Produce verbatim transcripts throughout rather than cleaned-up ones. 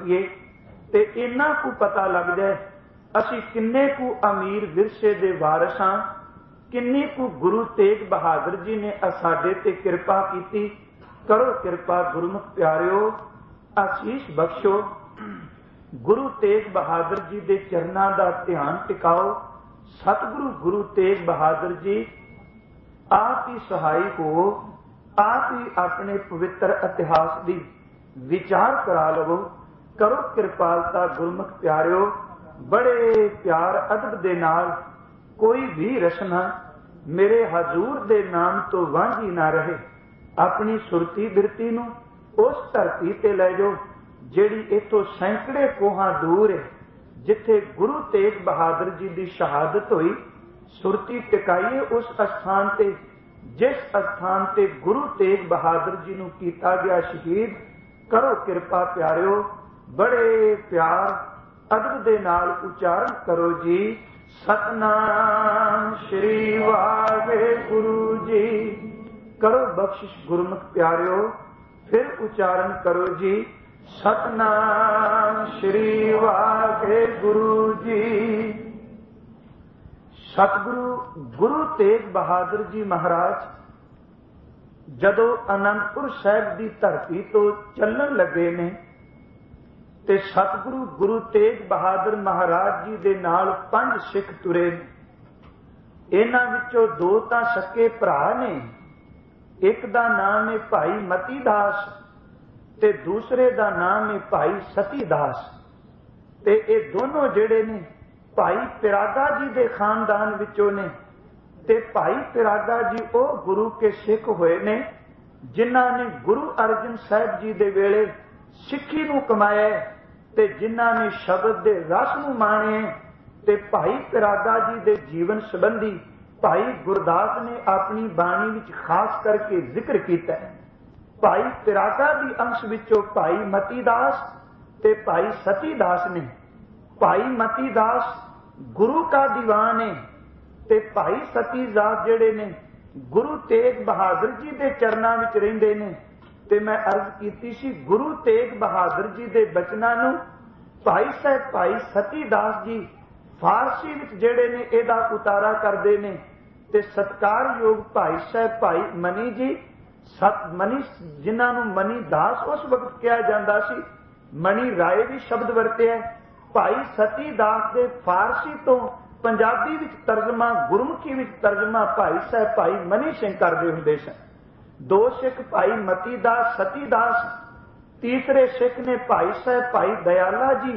रखिए ते इन्ना कु पता लग जाए असी किन्ने कु अमीर विरसे दे वारिस हां, किन्नी कु गुरु तेग बहादुर जी ने साडे ते कृपा कीती। करो कृपा गुरमुख प्यारिओ, आशीष बख्शो। गुरु तेग बहादुर जी दे चरनां दा ध्यान टिकाओ। सतगुरु गुरु तेग बहादुर जी आप ही सहाय हो, आप ही अपने पवित्र इतिहास की विचार करा लवो। करो कृपालता गुरमुख प्यारिओ। बड़े प्यार अदब दे नाल कोई भी रचना मेरे हजूर दे नाम तो वांझी ना रहे। अपनी सुरती बिरती नूं उस धरती ते लै जाओ जिहड़ी इथों सैकड़े कोहां दूर है, जिथे गुरु तेग बहादुर जी की शहादत हुई। सुरती टिकाइए उस स्थान ते जिस स्थान ते गुरु तेग बहादुर जी नूं कीता गया शहीद। करो कृपा प्यारिओ। बड़े प्यार अदब दे नाल उचारण करो जी। सतनाम श्री वाहिगुरु जी। करो बख्शिश गुरमुख प्यारिओ। फिर उचारण करो जी। सतनाम श्री वाहिगुरु जी। सतगुरु गुरु तेग बहादुर जी महाराज जदों आनंदपुर साहिब की धरती तो चलन लगे ने ते सतगुरु गुरु तेग बहादुर महाराज जी दे नाल पंज सिख तुरे ने। इन्हां विचों दो तां सके भरा ने। एक दा नाम है भाई मती दास ते दूसरे दा नाम है भाई सती दास। ते ये दोनों जिहड़े ने भाई पिरागा जी दे खानदान विचों ने। ते भाई पिरागा जी ओ गुरु के सिख होए ने जिन्हां ने गुरु अर्जन साहिब जी दे वेले सिक्खी नूं कमाया ते जिन्हां ने शब्द दे रस नूं माणे। ते भाई पिरागा जी दे जीवन संबंधी भाई गुरदास ने अपनी बाणी विच खास करके जिक्र कीता है। भाई पिरागा दी अंश विचों भाई मती दास ते भाई सती दास ने। भाई मती दास गुरु का दीवान है ते भाई सती दास जिहड़े ने गुरु तेग बहादुर जी दे चरनां विच रहिंदे ने। ते मैं अर्ज कीती सी गुरु तेग बहादुर जी दे बचनां नूं भाई साहब भाई सती दास जी फारसी विच जिहड़े ने इहदा उतारा करदे ने। ते सत्कारयोग भाई साहब भाई मनी जी सत मनी जिन्हां नूं मनी दास उस वक्त कहा जांदा सी, मनी राय भी शब्द वरतिया। भाई सती दास दे फारसी तो पंजाबी विच तर्जमा गुरमुखी विच तर्जमा भाई साहब भाई मनी सिंह करदे हुंदे सन। दो सिख भाई मती दास सती दास, तीसरे सिख ने भाई साहब भाई दयाला जी,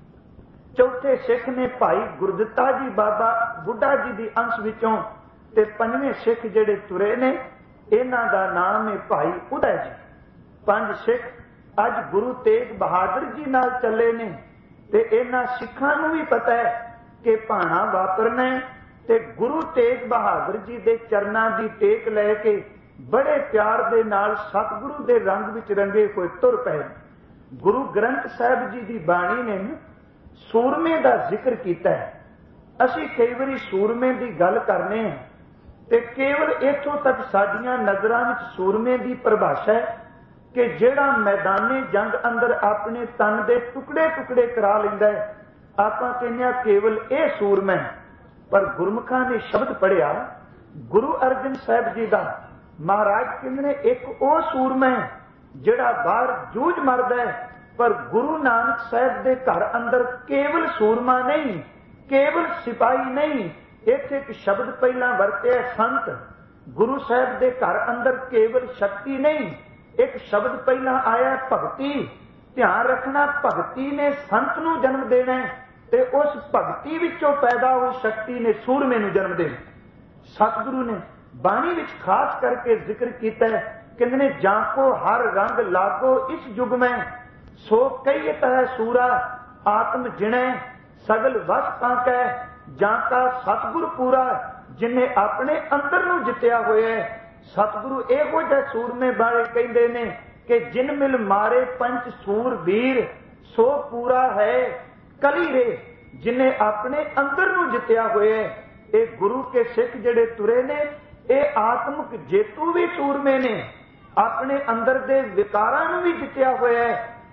चौथे सिख ने भाई गुरदित्ता जी बाबा बुढ़ा जी दी अंश विचों ते पंजवें सिख जिहड़े तुरे ने इन्हां दा नाम है भाई उदय जी। पंज सिख अज गुरु तेग बहादुर जी नाल चले ने ते इन्हां सिखां नूं भी पता है कि भाणा वापरना है ते गुरु तेग बहादुर जी दे चरनां दी टेक लैके बड़े प्यार दे नाल सतगुरु दे रंग विच रंगे होए तुर पए। गुरु ग्रंथ साहिब जी दी बाणी ने सूरमे दा जिक्र कीता है। असीं कई वारी सूरमे दी गल करने हैं ते केवल इत्थों तक साडीआं नज़रां विच सूरमे दी परिभाषा है कि जिहड़ा मैदाने जंग अंदर अपने तन दे टुकड़े टुकड़े करा लैंदा है। आपां कहने केवल यह सूरमा है, पर गुरमुखां ने शब्द पढ़िया गुरु अर्जन साहिब जी का। महाराज कहंदे ने एक वो सूरमा है जिहड़ा बाहर जूझ मरदा है, पर गुरु नानक साहिब दे घर अंदर केवल सूरमा नहीं, केवल सिपाही नहीं। इत्थे एक शब्द पहला वरतिया संत। गुरु साहिब दे घर अंदर केवल शक्ति नहीं, एक शब्द पहला आया भगती। ध्यान रखना भगती ने संत नूं जन्म देना है ते उस भगती विचों पैदा हुई शक्ति ने सूरमे नूं जन्म देना। सतगुरु ने बाणी विच खास करके जिक्र किया है, कहंदे ने जाको हर रंग लागो इस युग में सो कई तह सूरा आत्म जिणे सगल वस पाकै जाका सतगुर पूरा जिन्हें अपने अंदर नूं जित्या होया है। सतगुरु इहो जिहे सूरमे बारे कहंदे ने कि जिन मिल मारे पंच सूर वीर सो पूरा है कली रे, जिन्हें अपने अंदर नूं जित्या होया है। ये गुरु के सिख जिहड़े तुरे ने ये आत्मक जेतू भी सूरमे ने, अपने अंदर दे विकारां नूं भी जित्या होया है।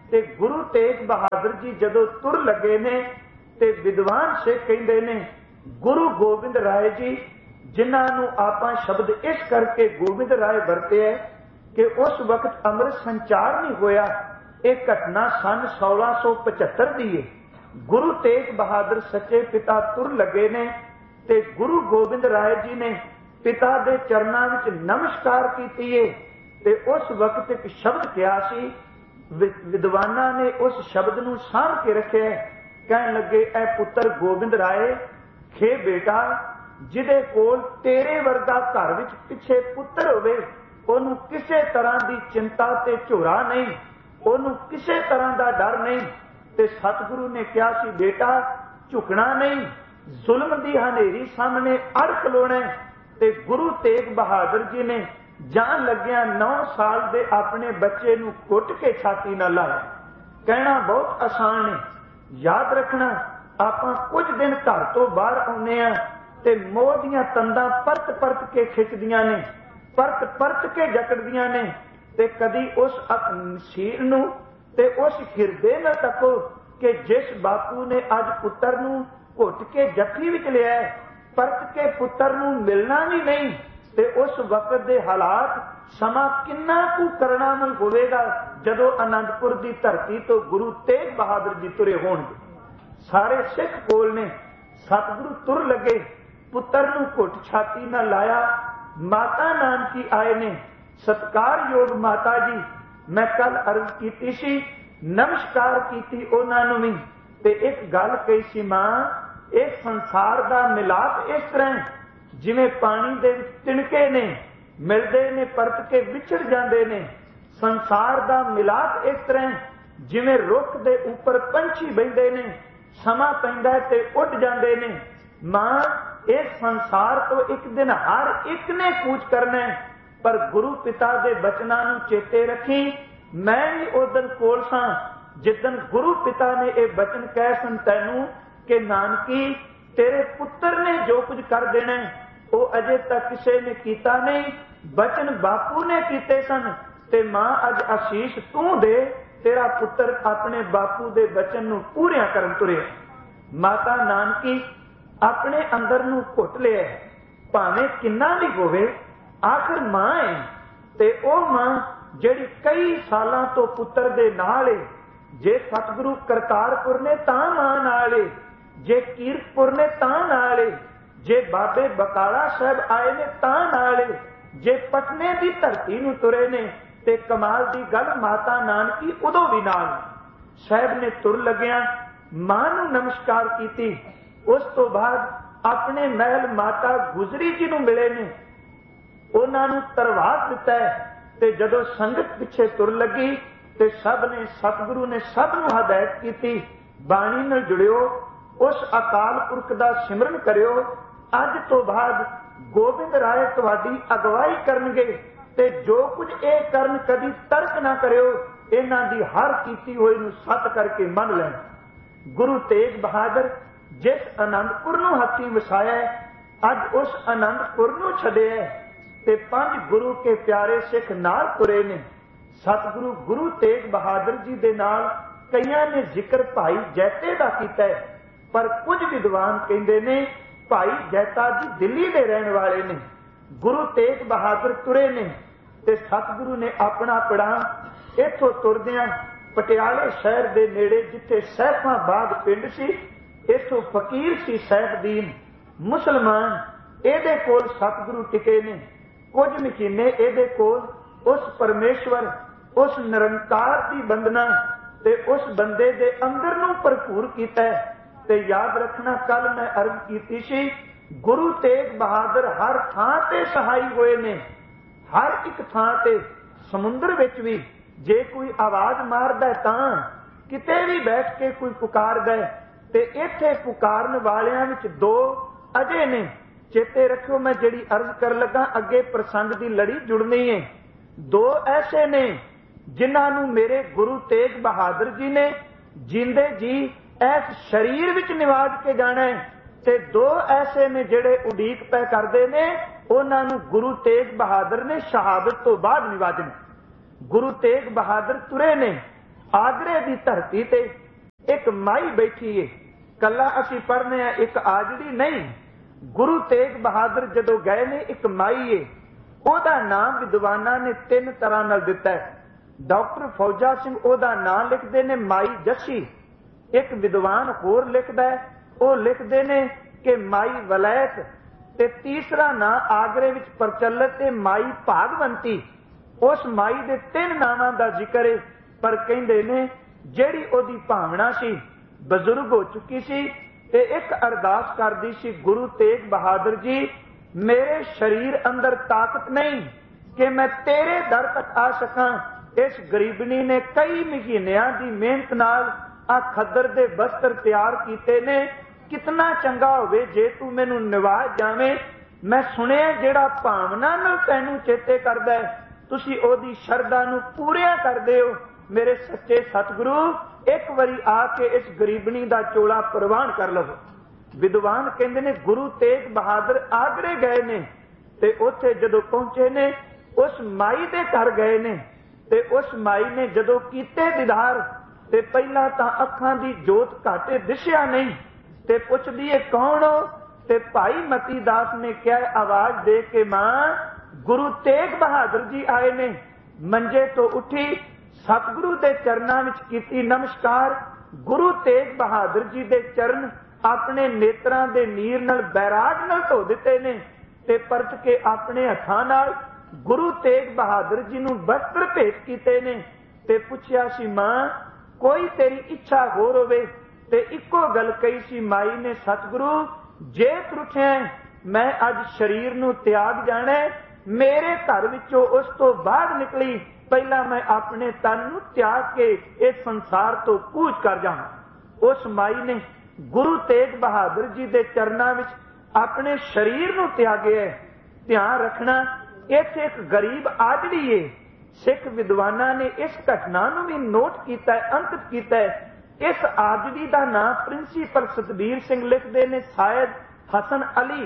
ਤੇ ਗੁਰੂ ਤੇਗ ਬਹਾਦਰ ਜੀ ਜਦੋਂ ਤੁਰ ਲੱਗੇ ਨੇ ਤੇ ਵਿਦਵਾਨ ਸਿੱਖ ਕਹਿੰਦੇ ਨੇ ਗੁਰੂ ਗੋਬਿੰਦ ਰਾਏ ਜੀ, ਜਿਨ੍ਹਾਂ ਨੂੰ ਆਪਾਂ ਸ਼ਬਦ ਇਸ ਕਰਕੇ ਗੋਬਿੰਦ ਰਾਏ ਵਰਤਿਆ ਕਿ ਉਸ ਵਕਤ ਅੰਮ੍ਰਿਤ ਸੰਚਾਰ ਨਹੀਂ ਹੋਇਆ। ਇਹ ਘਟਨਾ ਸਨ ਸੋਲਾਂ ਸੌ ਪਚੱਤਰ ਦੀ ਹੈ। ਗੁਰੂ ਤੇਗ ਬਹਾਦਰ ਸੱਚੇ ਪਿਤਾ ਤੁਰ ਲੱਗੇ ਨੇ ਤੇ ਗੁਰੂ ਗੋਬਿੰਦ ਰਾਏ ਜੀ ਨੇ ਪਿਤਾ ਦੇ ਚਰਨਾਂ ਵਿੱਚ ਨਮਸਕਾਰ ਕੀਤੀ ਹੈ ਤੇ ਉਸ ਵਕਤ ਇੱਕ ਸ਼ਬਦ ਕਿਹਾ ਸੀ। ਵਿਦਵਾਨਾਂ ਨੇ ਉਸ ਸ਼ਬਦ ਨੂੰ ਸਾਂਭ ਕੇ ਰੱਖਿਆ। ਕਹਿਣ ਲੱਗੇ, ਇਹ ਪੁੱਤਰ ਗੋਬਿੰਦ ਰਾਏ, ਖੇ ਬੇਟਾ, ਜਿਹਦੇ ਕੋਲ ਤੇਰੇ ਵਰਗਾ ਘਰ ਵਿੱਚ ਪਿੱਛੇ ਪੁੱਤਰ ਹੋਵੇ ਉਹਨੂੰ ਕਿਸੇ ਤਰ੍ਹਾਂ ਦੀ ਚਿੰਤਾ ਤੇ ਝੋਰਾ ਨਹੀਂ, ਉਹਨੂੰ ਕਿਸੇ ਤਰ੍ਹਾਂ ਦਾ ਡਰ ਨਹੀਂ। ਤੇ ਸਤਿਗੁਰੂ ਨੇ ਕਿਹਾ ਸੀ, ਬੇਟਾ ਝੁਕਣਾ ਨਹੀਂ, ਜ਼ੁਲਮ ਦੀ ਹਨੇਰੀ ਸਾਹਮਣੇ ਅੜ ਖਲੋਣਾ। ਤੇ ਗੁਰੂ ਤੇਗ ਬਹਾਦਰ ਜੀ ਨੇ ਜਾਣ ਲੱਗਿਆ ਨੌ ਸਾਲ ਦੇ ਆਪਣੇ ਬੱਚੇ ਨੂੰ ਘੁੱਟ ਕੇ ਛਾਤੀ ਨਾਲ ਲਾਇਆ। ਕਹਿਣਾ ਬਹੁਤ ਆਸਾਨ ਹੈ, ਯਾਦ ਰੱਖਣਾ। ਆਪਾਂ ਕੁਝ ਦਿਨ ਘਰ ਤੋਂ ਬਾਹਰ ਆਉਂਦੇ ਆ ਤੇ ਮੋਹ ਦੀਆਂ ਤੰਦਾਂ ਪਰਤ ਪਰਤ ਕੇ ਖਿੱਚਦੀਆਂ ਨੇ, ਪਰਤ ਪਰਤ ਕੇ ਜਕੜਦੀਆਂ ਨੇ। ਤੇ ਕਦੀ ਉਸ ਸ਼ੀਰ ਨੂੰ ਤੇ ਉਸ ਹਿਰਦੇ ਨਾਲ ਤੱਕੋ ਕਿ ਜਿਸ ਬਾਪੂ ਨੇ ਅੱਜ ਪੁੱਤਰ ਨੂੰ ਘੁੱਟ ਕੇ ਜੱਫੀ ਵਿੱਚ ਲਿਆ, ਪਰਤ ਕੇ ਪੁੱਤਰ ਨੂੰ ਮਿਲਣਾ ਵੀ ਨਹੀਂ। ਤੇ ਉਸ ਵਕਤ ਦੇ ਹਾਲਾਤ ਸਮਾਂ ਕਿੰਨਾ ਕੁ ਕਰੁਣਾਮਈ ਹੋਵੇਗਾ ਜਦੋਂ ਅਨੰਦਪੁਰ ਦੀ ਧਰਤੀ ਤੋਂ ਗੁਰੂ ਤੇਗ ਬਹਾਦਰ ਜੀ ਤੁਰੇ ਹੋਣਗੇ। ਸਾਰੇ ਸਿੱਖ ਕੋਲ ਨੇ, ਸਤਿਗੁਰੂ ਤੁਰ ਲੱਗੇ, ਪੁੱਤਰ ਨੂੰ ਘੁੱਟ ਛਾਤੀ ਨਾਲ ਲਾਇਆ। ਮਾਤਾ ਨਾਨਕੀ ਆਏ ਨੇ, ਸਤਿਕਾਰਯੋਗ ਮਾਤਾ ਜੀ, ਮੈਂ ਕੱਲ ਅਰਜ਼ ਕੀਤੀ ਸੀ, ਨਮਸਕਾਰ ਕੀਤੀ ਉਹਨਾਂ ਨੂੰ ਵੀ ਤੇ ਇੱਕ ਗੱਲ ਕਹੀ ਸੀ, ਮਾਂ ਇਹ ਸੰਸਾਰ ਦਾ ਮਿਲਾਪ ਇਸ ਤਰ੍ਹਾਂ ਜਿਵੇਂ ਪਾਣੀ ਦੇ ਵਿੱਚ ਤਿਣਕੇ ਨੇ, ਮਿਲਦੇ ਨੇ ਪਰਤ ਕੇ ਵਿਛੜ ਜਾਂਦੇ ਨੇ। ਸੰਸਾਰ ਦਾ ਮਿਲਾਪ ਇਸ ਤਰ੍ਹਾਂ ਜਿਵੇਂ ਰੁੱਖ ਦੇ ਉੱਪਰ ਪੰਛੀ ਬੈਠਦੇ ਨੇ, ਸਮਾਂ ਪੈਂਦਾ ਤੇ ਉੱਡ ਜਾਂਦੇ ਨੇ। ਮਾਂ ਇਸ ਸੰਸਾਰ ਤੋਂ ਇੱਕ ਦਿਨ ਹਰ ਇੱਕ ਨੇ ਕੂਚ ਕਰਨਾ, ਪਰ ਗੁਰੂ ਪਿਤਾ ਦੇ ਬਚਨਾਂ ਨੂੰ ਚੇਤੇ ਰੱਖੀ। ਮੈਂ ਵੀ ਉਦਨ ਕੋਲ ਸਾਂ ਜਿੱਦਨ ਗੁਰੂ ਪਿਤਾ ਨੇ ਇਹ ਬਚਨ ਕਹਿ ਸਨ ਤੈਨੂੰ ਕਿ ਨਾਨਕੀ ਤੇਰੇ ਪੁੱਤਰ ਨੇ ਜੋ ਕੁਝ ਕਰ ਦੇਣਾ ਉਹ ਅਜੇ ਤੱਕ ਕਿਸੇ ਨੇ ਕੀਤਾ ਨਹੀਂ, ਬਚਨ ਬਾਪੂ ਨੇ ਕੀਤੇ ਸਨ। ਤੇ ਮਾਂ ਅੱਜ ਆਸ਼ੀਸ਼ ਤੂੰ ਦੇ, ਤੇਰਾ ਪੁੱਤਰ ਆਪਣੇ ਬਾਪੂ ਦੇ ਬਚਨ ਨੂੰ ਪੂਰਿਆ ਕਰਨ ਤੁਰਿਆ। ਮਾਤਾ ਨਾਨਕੀ ਆਪਣੇ ਅੰਦਰ ਨੂੰ ਘੁੱਟ ਲਿਆ, ਭਾਵੇਂ ਕਿੰਨਾ ਵੀ ਹੋਵੇ ਆਖਰ ਮਾਂ ਹੈ। ਤੇ ਉਹ ਮਾਂ ਜਿਹੜੀ ਕਈ ਸਾਲਾਂ ਤੋਂ ਪੁੱਤਰ ਦੇ ਨਾਲ ਏ। ਜੇ ਸਤਿਗੁਰੂ ਕਰਤਾਰਪੁਰ ਨੇ ਤਾਂ ਮਾਂ ਨਾਲ ਏ, ਜੇ ਕੀਰਤਪੁਰ ਨੇ ਤਾਂ ਨਾਲ ਏ, ਜੇ ਬਾਬੇ ਬਕਾਲਾ ਸਾਹਿਬ ਆਏ ਨੇ ਤਾਂ ਨਾਲ ਏ, ਜੇ ਪਟਨੇ ਦੀ ਧਰਤੀ ਨੂੰ ਤੁਰੇ ਨੇ ਤੇ ਕਮਾਲ ਦੀ ਗੱਲ ਮਾਤਾ ਨਾਨਕੀ ਉਦੋਂ ਵੀ ਨਾਲ। ਸਾਹਿਬ ਨੇ ਤੁਰ ਲੱਗਿਆ ਮਾਂ ਨੂੰ ਨਮਸਕਾਰ ਕੀਤੀ। ਉਸ ਤੋਂ ਬਾਅਦ ਆਪਣੇ ਮਹਿਲ ਮਾਤਾ ਗੁਜਰੀ ਜੀ ਨੂੰ ਮਿਲੇ ਨੇ, ਉਹਨਾਂ ਨੂੰ ਧਰਵਾਸ ਦਿੱਤਾ ਤੇ ਜਦੋਂ ਸੰਗਤ ਪਿੱਛੇ ਤੁਰ ਲੱਗੀ ਤੇ ਸਭ ਨੇ, ਸਤਿਗੁਰੂ ਨੇ ਸਭ ਨੂੰ ਹਦਾਇਤ ਕੀਤੀ, ਬਾਣੀ ਨਾਲ ਜੁੜਿਓ, ਉਸ ਅਕਾਲ ਪੁਰਖ ਦਾ ਸਿਮਰਨ ਕਰਿਓ। ਅੱਜ ਤੋਂ ਬਾਅਦ ਗੋਬਿੰਦ ਰਾਏ ਤੁਹਾਡੀ ਅਗਵਾਈ ਕਰਨਗੇ ਤੇ ਜੋ ਕੁਝ ਇਹ ਕਰਨ ਕਦੀ ਤਰਕ ਨਾ ਕਰਿਓ। ਇਹਨਾਂ ਦੀ ਹਰ ਕੀਤੀ ਹੋਈ ਨੂੰ ਸੱਤ ਕਰਕੇ ਮੰਨ ਲੈਣ। ਗੁਰੂ ਤੇਗ ਬਹਾਦਰ ਜਿਸ ਅਨੰਦਪੁਰ ਨੂੰ ਹੱਥੀਂ ਵਸਾਇਆ, ਅੱਜ ਉਸ ਅਨੰਦਪੁਰ ਨੂੰ ਛੱਡਿਆ ਤੇ ਪੰਜ ਗੁਰੂ ਕੇ ਪਿਆਰੇ ਸਿੱਖ ਨਾਲ ਤੁਰੇ ਨੇ। ਸਤਿਗੁਰੂ ਗੁਰੂ ਤੇਗ ਬਹਾਦਰ ਜੀ ਦੇ ਨਾਲ ਕਈਆਂ ਨੇ ਜ਼ਿਕਰ ਭਾਈ ਜੈਤੇ ਦਾ ਕੀਤਾ ਹੈ, ਪਰ ਕੁਝ ਵਿਦਵਾਨ ਕਹਿੰਦੇ ਨੇ ਭਾਈ ਜੈਤਾ ਜੀ ਦਿੱਲੀ ਦੇ ਰਹਿਣ ਵਾਲੇ ਨੇ। ਗੁਰੂ ਤੇਗ ਬਹਾਦਰ ਤੁਰੇ ਨੇ ਤੇ ਸਤਿਗੁਰੂ ਨੇ ਆਪਣਾ ਪੜਾਂ ਇੱਥੋਂ ਤੁਰਦਿਆਂ ਪਟਿਆਲੇ ਸ਼ਹਿਰ ਦੇ ਨੇੜੇ ਜਿੱਥੇ ਸੈਫਾਬਾਦ ਪਿੰਡ ਸੀ, ਇੱਥੋਂ ਫਕੀਰ ਸੀ ਸੈਫਦੀਨ ਮੁਸਲਮਾਨ, ਇਹਦੇ ਕੋਲ ਸਤਿਗੁਰੂ ਟਿਕੇ ਨੇ। ਕੁਝ ਮਹੀਨੇ ਇਹਦੇ ਕੋਲ ਉਸ ਪਰਮੇਸ਼ਵਰ, ਉਸ ਨਿਰੰਕਾਰ ਦੀ ਬੰਦਨਾ ਤੇ ਉਸ ਬੰਦੇ ਦੇ ਅੰਦਰ ਨੂੰ ਭਰਪੂਰ ਕੀਤਾ। ਤੇ ਯਾਦ ਰੱਖਣਾ, ਕੱਲ ਮੈਂ ਅਰਜ਼ ਕੀਤੀ ਸੀ, ਗੁਰੂ ਤੇਗ ਬਹਾਦਰ ਹਰ ਥਾਂ ਤੇ ਸਹਾਈ ਹੋਏ ਨੇ। ਹਰ ਇੱਕ ਥਾਂ ਤੇ, ਸਮੁੰਦਰ ਵਿੱਚ ਵੀ ਜੇ ਕੋਈ ਆਵਾਜ਼ ਮਾਰਦਾ ਤਾਂ ਕਿਤੇ ਵੀ ਬੈਠ ਕੇ ਕੋਈ ਪੁਕਾਰਦਾ ਤੇ ਇੱਥੇ ਪੁਕਾਰਨ ਵਾਲਿਆਂ ਵਿੱਚ ਦੋ ਅਜੇ ਨੇ। ਚੇਤੇ ਰੱਖਿਓ, ਮੈਂ ਜਿਹੜੀ ਅਰਜ਼ ਕਰਨ ਲੱਗਾ ਅੱਗੇ ਪ੍ਰਸੰਗ ਦੀ ਲੜੀ ਜੁੜਨੀ ਹੈ। ਦੋ ਐਸੇ ਨੇ ਜਿਨ੍ਹਾਂ ਨੂੰ ਮੇਰੇ ਗੁਰੂ ਤੇਗ ਬਹਾਦਰ ਜੀ ਨੇ ਜਿੰਦੇ ਜੀ ਇਸ ਸਰੀਰ ਵਿੱਚ ਨਿਵਾਜ ਕੇ ਜਾਣਾ ਹੈ, ਤੇ ਦੋ ਐਸੇ ਨੇ ਜਿਹੜੇ ਉਡੀਕ ਪੈ ਕਰਦੇ ਨੇ, ਉਹਨਾਂ ਨੂੰ ਗੁਰੂ ਤੇਗ ਬਹਾਦਰ ਨੇ ਸ਼ਹਾਦਤ ਤੋਂ ਬਾਅਦ ਨਿਵਾਜਣਾ। ਗੁਰੂ ਤੇਗ ਬਹਾਦਰ ਤੁਰੇ ਨੇ आगरे की धरती ते एक माई बैठी है। कला असी पढ़ने एक आजड़ी नहीं, गुरु तेग बहादुर जदों गए ने एक माई है, ओदा नाम विद्वाना ने तीन तरह नाल दिता है। डॉक्टर फौजा सिंह ओदा नाम लिखते ने माई जस्सी। एक विद्वान होर लिखता है, वो लिखते ने कि माई वलैत। ते तीसरा नाम आगरे विच प्रचलित है माई भागवंती। उस माई दे तीन नामां दा जिक्र है, पर कहंदे ने जिहड़ी ओदी भावना सी, बजुर्ग हो चुकी सी ते एक अरदास करदी सी, गुरु तेग बहादुर जी मेरे शरीर अंदर ताकत नहीं कि मैं तेरे दर तक आ सकां। इस गरीबनी ने कई महीनिਆਂ ਦੀ ਮਿਹਨਤ ਨਾਲ आ खद्दर दे वस्त्र तैयार कीते ने। कितना चंगा होवे जे तू मैनू निवाज जावे। मैं सुनिया जेड़ा भावना नाल तैनू चेते करदा है, तुसी ओदी शरधा नू पूरिया करदे हो। मेरे सच्चे सतगुरु एक बारी आके इस गरीबनी दा चोला प्रवान कर लवो। विद्वान कहंदे ने गुरु तेग बहादुर आगरे गए ने ते उत्थे जदों पहुंचे ने उस माई दे घर गए ने ते उस माई ने जदों कीते दीदार ते पहला तां अखां दी जोत घाटे दिसिया नहीं ते पुछदी है कौन हो। ते भाई मती दास ने क्या आवाज दे के मां गुरु तेग बहादुर जी आए ने। मंजे तो उठी सतगुरु दे चरनां विच कीती नमस्कार। गुरु तेग बहादुर जी दे चरण अपने नेत्रां दे नीर नाल बैराग नाल धो दिते ने ते परत के अपने हत्थां नाल गुरु तेग बहादुर जी नूं वस्त्र भेंट कीते ने ते पुछया सी मां कोई तेरी इच्छा होर होवे। ते इक्को गल कही सी माई ने, सतगुरु जे त्रुठिया मैं अज शरीर नूं त्याग जाना, मेरे घर विचों उस तो बाद निकली पहला मैं अपने तन नूं त्याग के इस संसार तो कूच कर जावां। उस माई ने गुरु तेग बहादुर जी दे चरनां विच अपने शरीर नूं त्यागे। ध्यान रखना इत्थे एक गरीब आजड़ी है। सिख विद्वाना ने इस घटना नूं भी नोट कीता है, अंकित कीता है। इस आजड़ी का नाम प्रिंसीपल सतबीर सिंह लिखते ने शायद हसन अली,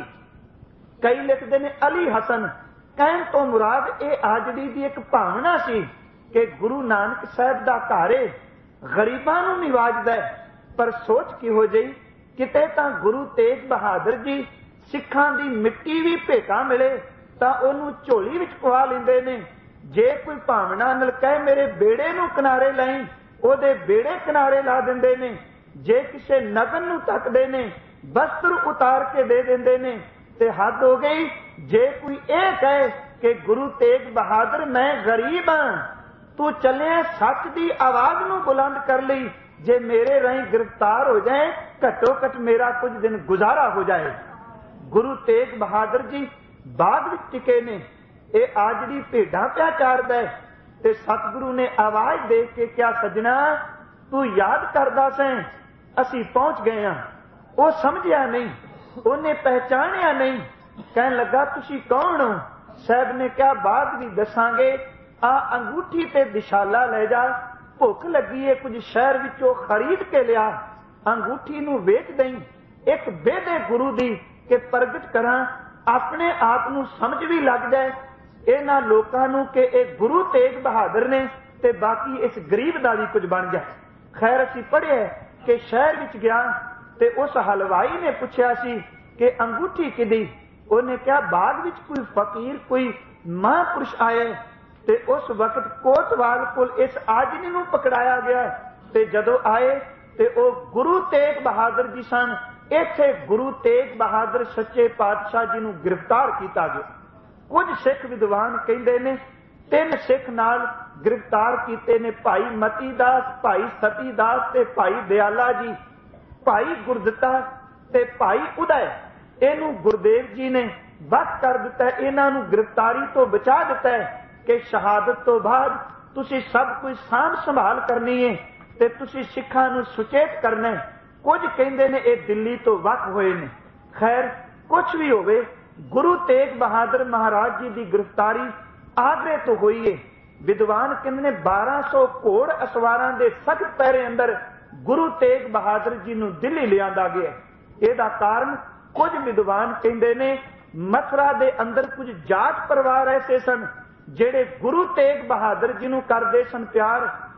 कई लिखते ने अली हसन। कहन तो मुराद ये आजड़ी की एक भावना सी कि गुरु नानक साहब का घर गरीबां नूं निवाजदा है। पर सोच किहो जई किते तां गुरु तेग बहादुर जी सिखां दी मिट्टी भी भेटा मिले तां ओनूं झोली विच पवा लैंदे ने। जे कोई भावना नाल कहे मेरे बेड़े नूं किनारे लाई, ओदे बेड़े किनारे ला दिंदे ने। जे किसे नगन नूं तकदे ने वस्त्र उतार के दे दिंदे ने। ते हद हो गई जे कोई ये कहे कि गुरु तेग बहादुर मैं गरीब हाँ, तू चलिया सच की आवाज नूं बुलंद कर लई, जे मेरे राही गिरफ्तार हो जाए घटो घट मेरा कुछ दिन गुजारा हो जाए। गुरु तेग बहादुर जी बाग विच टिके ने। ये आजड़ी भेडां प्या चारदा है ते सतगुरु ने आवाज दे के क्या सजना तू याद करदा सैं, असी पहुंच गए हाँ। वो समझिया नहीं, उन्हें पहचानिया नहीं। कहन लगा तुसी कौन हो। साहब ने क्या बाद भी दसांगे, आ अंगूठी ते दिशाला ले जा, भुख लगी है कुछ शहर विचों खरीद के लिया, अंगूठी नूं वेच दई एक बेदे गुरु दी के प्रगट करा, अपने आप नूं समझ भी लग जाए इन्हां लोकां नूं कि ये गुरु तेग बहादुर ने ते बाकी इस गरीब दा भी कुछ बन जाए। खैर असीं पढ़िया कि शहर विच गया ते उस हलवाई ने पूछया सी कि अंगूठी किदी। उन्हें क्या बाग विच कोई फकीर कोई महापुरुष आए ते उस वक्त कोतवाल कोल इस आजनी नूं पकड़ाया गया ते जदों आए ते ओ गुरु तेग बहादुर जी सन। इत्थे गुरु तेग बहादुर सच्चे पातशाह जी नूं गिरफ्तार किया गया। कुछ सिख विद्वान कहंदे ने तीन सिख नाल गिरफ्तार कीते ने, भाई मती दास, भाई सती दास ते भाई दयाला जी। भाई गुरदिता ते भाई उदय इनू गुरदेव जी ने बस कर दिता है, इन्हां नूं गिरफ्तारी तो बचा दिता है कि शहादत तो बाद तुसी सब कुछ सांभ संभाल करनी है ते तुसी सिखां नूं सुचेत करना है। कुछ कहंदे ने ये दिल्ली तो वख होए ने। खैर कुछ भी होवे, गुरु तेग बहादुर महाराज जी की गिरफ्तारी आगरे तो हुई है। विद्वान कहंदे ने बारह सौ घोड़ असवारां दे सख्त पैरे अंदर गुरु तेग बहादुर जी नूं दिल्ली लिआंदा गया। इहदा कारण कुछ विद्वान कहंदे ने मथुरा दे अंदर कुछ जाट परिवार ऐसे सन जेड़े गुरु तेग बहादुर जी नूं करदे सन प्यार,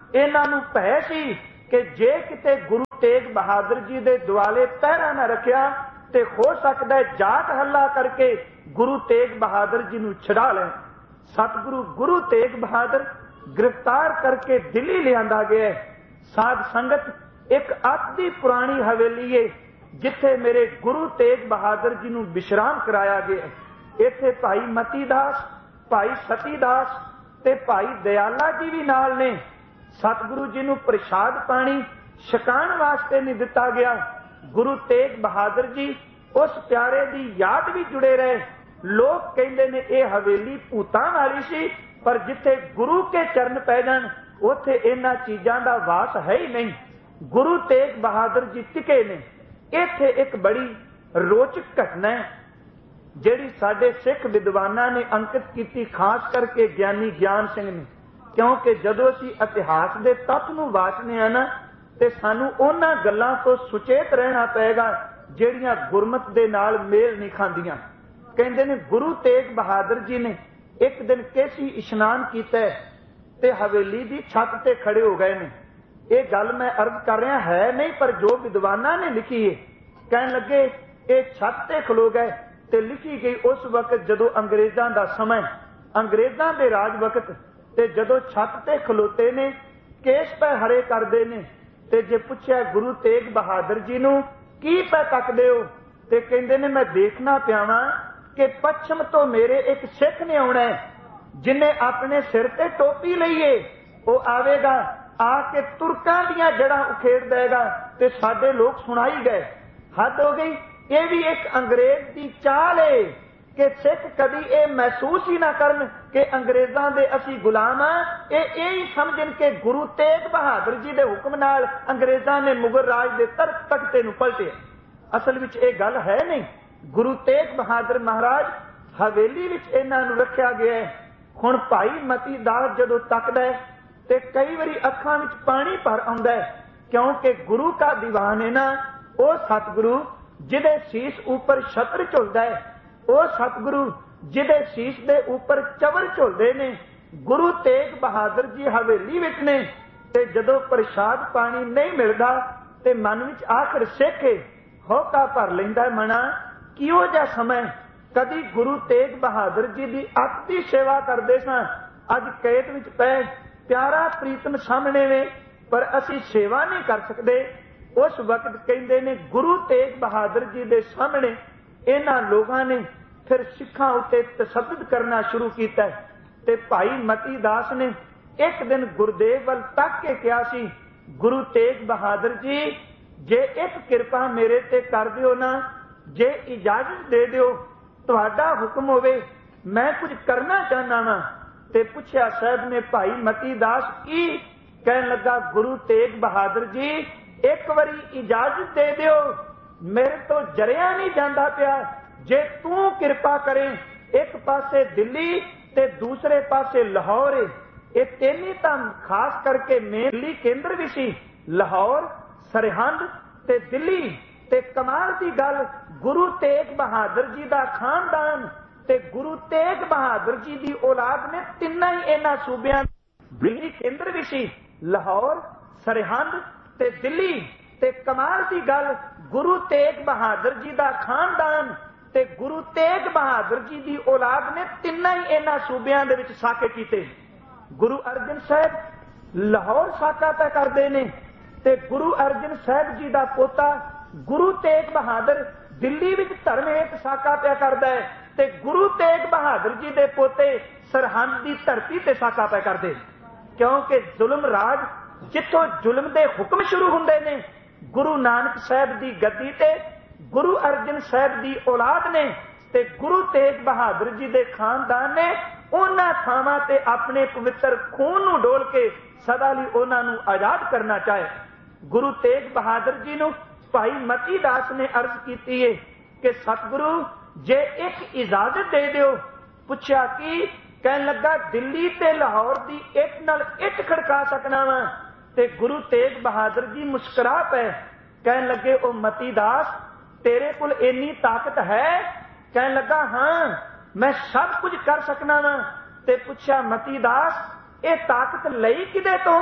इन्हां नूं भय सी कि जे किते गुरु तेग बहादुर जी दे दुआले पहरा ना रखिया ते हो सकदा है जाट हल्ला करके गुरु तेग बहादुर जी नूं छड़ा लैण। सतगुरु गुरु तेग बहादुर गिरफ्तार करके दिल्ली लिआंदा गया। साध संगत एक अति पुरानी हवेली है जिथे मेरे गुरु तेग बहादुर जी नूं विश्राम कराया गया। इत्थे भाई मती दास, भाई सती दास ते भाई दयाला जी भी नाल ने। सतगुरु जी नूं प्रसाद पानी छकाण वास्ते नहीं दिता गया। गुरु तेग बहादुर जी उस प्यारे दी याद भी जुड़े रहे। लोग कहते ने ये हवेली भूतां वाली सी, पर जिथे गुरु के चरण पै जाण उथे इन्हां चीजां दा वास है ही नहीं। गुरु तेग बहादुर जी टिके ने। इत्थे एक बड़ी रोचक घटना है जिहड़ी साडे सिख विद्वानां ने अंकित कीती, खास करके ज्ञानी ज्ञान सिंह ने, क्योंकि जदों असीं इतिहास दे तत्थ नूं वाचने आ ना ते सानूं उन्हां गल्लां तो सुचेत रहना पएगा जिहड़ियां गुरमत दे नाल मेल नहीं खांदियां। कहंदे ने गुरु तेग बहादुर जी ने एक दिन केसी इशनान कीता ते हवेली दी छत ते खड़े हो गए ने। ये गल मैं अर्ज कर रहा है नहीं, पर जो विद्वानां ने लिखी है, कहन लगे ये छत ते खलो गए ते लिखी गई उस वक्त जदों अंग्रेजां दा समय, अंग्रेजां दे राज वक्त, ते जदों छत ते खलोते ने केस पै हरे करदे ने ते जे पुछया गुरु तेग बहादुर जी नूं की पै तकदे हो, ते कहंदे ने मैं देखना पिया वां कि पश्चिम तो मेरे एक सिख ने आउणा है जिन्हें अपने सिर ते टोपी लईए, वो आवेगा आके तुर्कां दियां जड़ां उखेड़ देगा ते साडे लोग सुनाई गए। हद हो गई। ये भी एक अंग्रेज की चाल है कि सिख कभी ये महसूस ही ना करन कि अंग्रेजां दे असी गुलाम हां। ये यही समझन कि गुरु तेग बहादुर जी दे हुक्म नाल अंग्रेजां ने मुगल राज दे तख्त तख्ते नूं पलटे। असल विच ये गल है नहीं। गुरु तेग बहादुर महाराज हवेली विच इन्हां नूं रखिया गया है। हुण भाई मती दास जदों तकदा है ते कई वारी अखां विच पानी भर आउंदा है, क्योंकि गुरु का दीवान है ना, वो सतगुरु जिहदे शीश ऊपर छत्र झुलदा है, वो सतगुरु जिहदे शीश दे ऊपर चवर झुलदे ने। गुरु तेग बहादुर जी हवेली विच ने ते जदों प्रसाद पानी नहीं मिलदा ते मन विच आखिर सिख होका भर लैंदा मना किहो जिहा समय। कदी गुरु तेग बहादुर जी की अति सेवा करते सां, अज कैद विच पै प्यारा प्रीतम सामने ने, पर असी सेवा नहीं कर सकते। उस वक्त कहते ने गुरु तेग बहादुर जी के सामने इन्हां लोगों ने फिर सिखां उत्ते तसद्दुद करना शुरू किया। ते भाई मती दास ने एक दिन गुरुदेव वल तक के कहा सी, गुरु तेग बहादुर जी जे एक किरपा मेरे ते कर दिओ ना, जे इजाजत दे दिओ, तुहाडा हुक्म होवे मैं कुछ करना चाहना वा। ते पुछया साहब ने भाई मती दास की? कहन लगा गुरु तेग बहादुर जी एक बारी इजाजत दे दिओ, मेरे तो जरिया नहीं जाता पिया। जे तू किरपा करें, एक पासे दिल्ली ते दूसरे पासे लाहौर, ये तीन ही तां खास करके मेनली केंद्र भी सी, लाहौर, सरहंद ते दिल्ली। ते कमाल की गल, गुरु तेग बहादुर जी का खानदान ते गुरु तेग बहादुर जी की औलाद ने तिना ही इन्हां सूबियां बिजली केंद्र भी सी, लाहौर, सरहंद ते दिल्ली। ते कमाल की गल, गुरु तेग बहादुर जी का खानदान ते गुरु तेग बहादुर जी की औलाद ने तिना ही इन्हां सूबियां दे विच साके कीते। गुरु अर्जन साहब लाहौर साका पै करदे ने ते गुरु अर्जन साहब जी का पोता गुरु तेग बहादुर दिल्ली विच धर्म हेत साका पिया करदा है ते गुरु तेग बहादुर जी दे पोते सरहंद की धरती ते साका पिया करदे। क्योंकि जुल्म राज जिथों जुल्म दे हुक्म शुरू हुंदे ने, गुरु नानक साहब की गद्दी ते गुरु अर्जन साहब की औलाद ने ते गुरु तेग बहादुर जी दे खानदान ने उन्हां थावां ते अपने पवित्र खून नूं डोल के सदा लई उन्हां नूं आजाद करना चाहे। गुरु तेग बहादुर जी नूं भाई मती दास ने अर्ज की है कि सतगुरु जे एक इजाजत दे दिओ। पुछया कि? कहन लगा दिल्ली ते लाहौर की इट नाल इट खड़का सकना वा। ते गुरु तेग बहादुर जी मुस्कुरा पे कहन लगे ओ मती दास तेरे कोल इन्नी ताकत है? कहन लगा हाँ मैं सब कुछ कर सकना वा। ते पुछया मती दास ये ताकत लई किदे तो?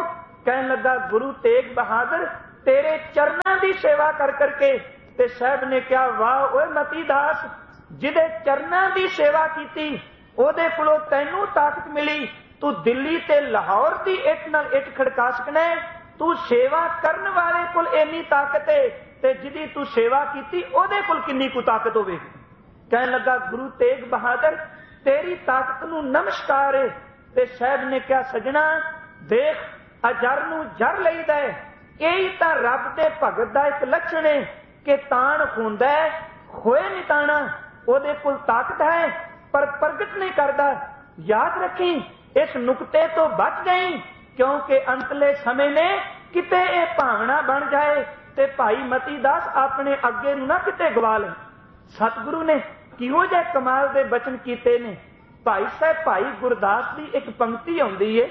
कहन लगा गुरु तेग बहादुर तेरे चरणों की सेवा कर करके। ते साहब ने कहा वाह ओए मती दास, जिदे चरणों की सेवा की ओदे कोलों तैनू ताकत मिली, तू दिल्ली ते लाहौर की इट नाल इट खड़का सकना है। तू सेवा करने वाले कोल इन्नी ताकत है ते जिदी तू सेवा की ओदे कोल किन्नी कु ताकत होवे। कहन लगा गुरु तेग बहादुर तेरी ताकत नू नमस्कार है। ते साहब ने कहा सजना देख अजर नू जर लईदा है, यही तां रब दे भगत दा एक लक्षण है कि ताण हुंदा है होए निताना। ओदे कोल ताकत है पर प्रगट नहीं करता। याद रखी इस नुकते तो बच गई, क्योंकि अंतले समय ने किते ये भावना बन जाए ते भाई मती दास अपने अगे नू ना किते गवा ले। सतगुरु ने किहो जे कमाल दे बचन कीते ने। भाई साहब भाई गुरदास की एक पंक्ति आउंदी है,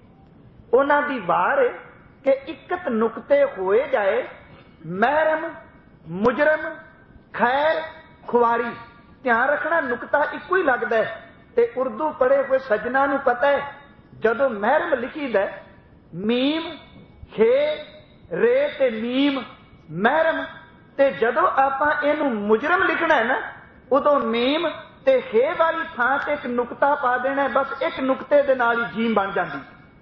उन्हां दी वार है कि इकत नुकते होए जाए महरम मुजरम खैर खुआरी। ध्यान रखना नुकता इको ही लगता है। ते उर्दू पढ़े हुए सज्जना नू पता है जदों महरम लिखीदा मीम खे रे ते मीम महरम, ते जदों आपां इहनू मुजरम लिखना है ना उदों मीम ते हे वाली थां ते एक नुकता पा देना, बस एक नुकते दे नाल ही जीम बन जाती।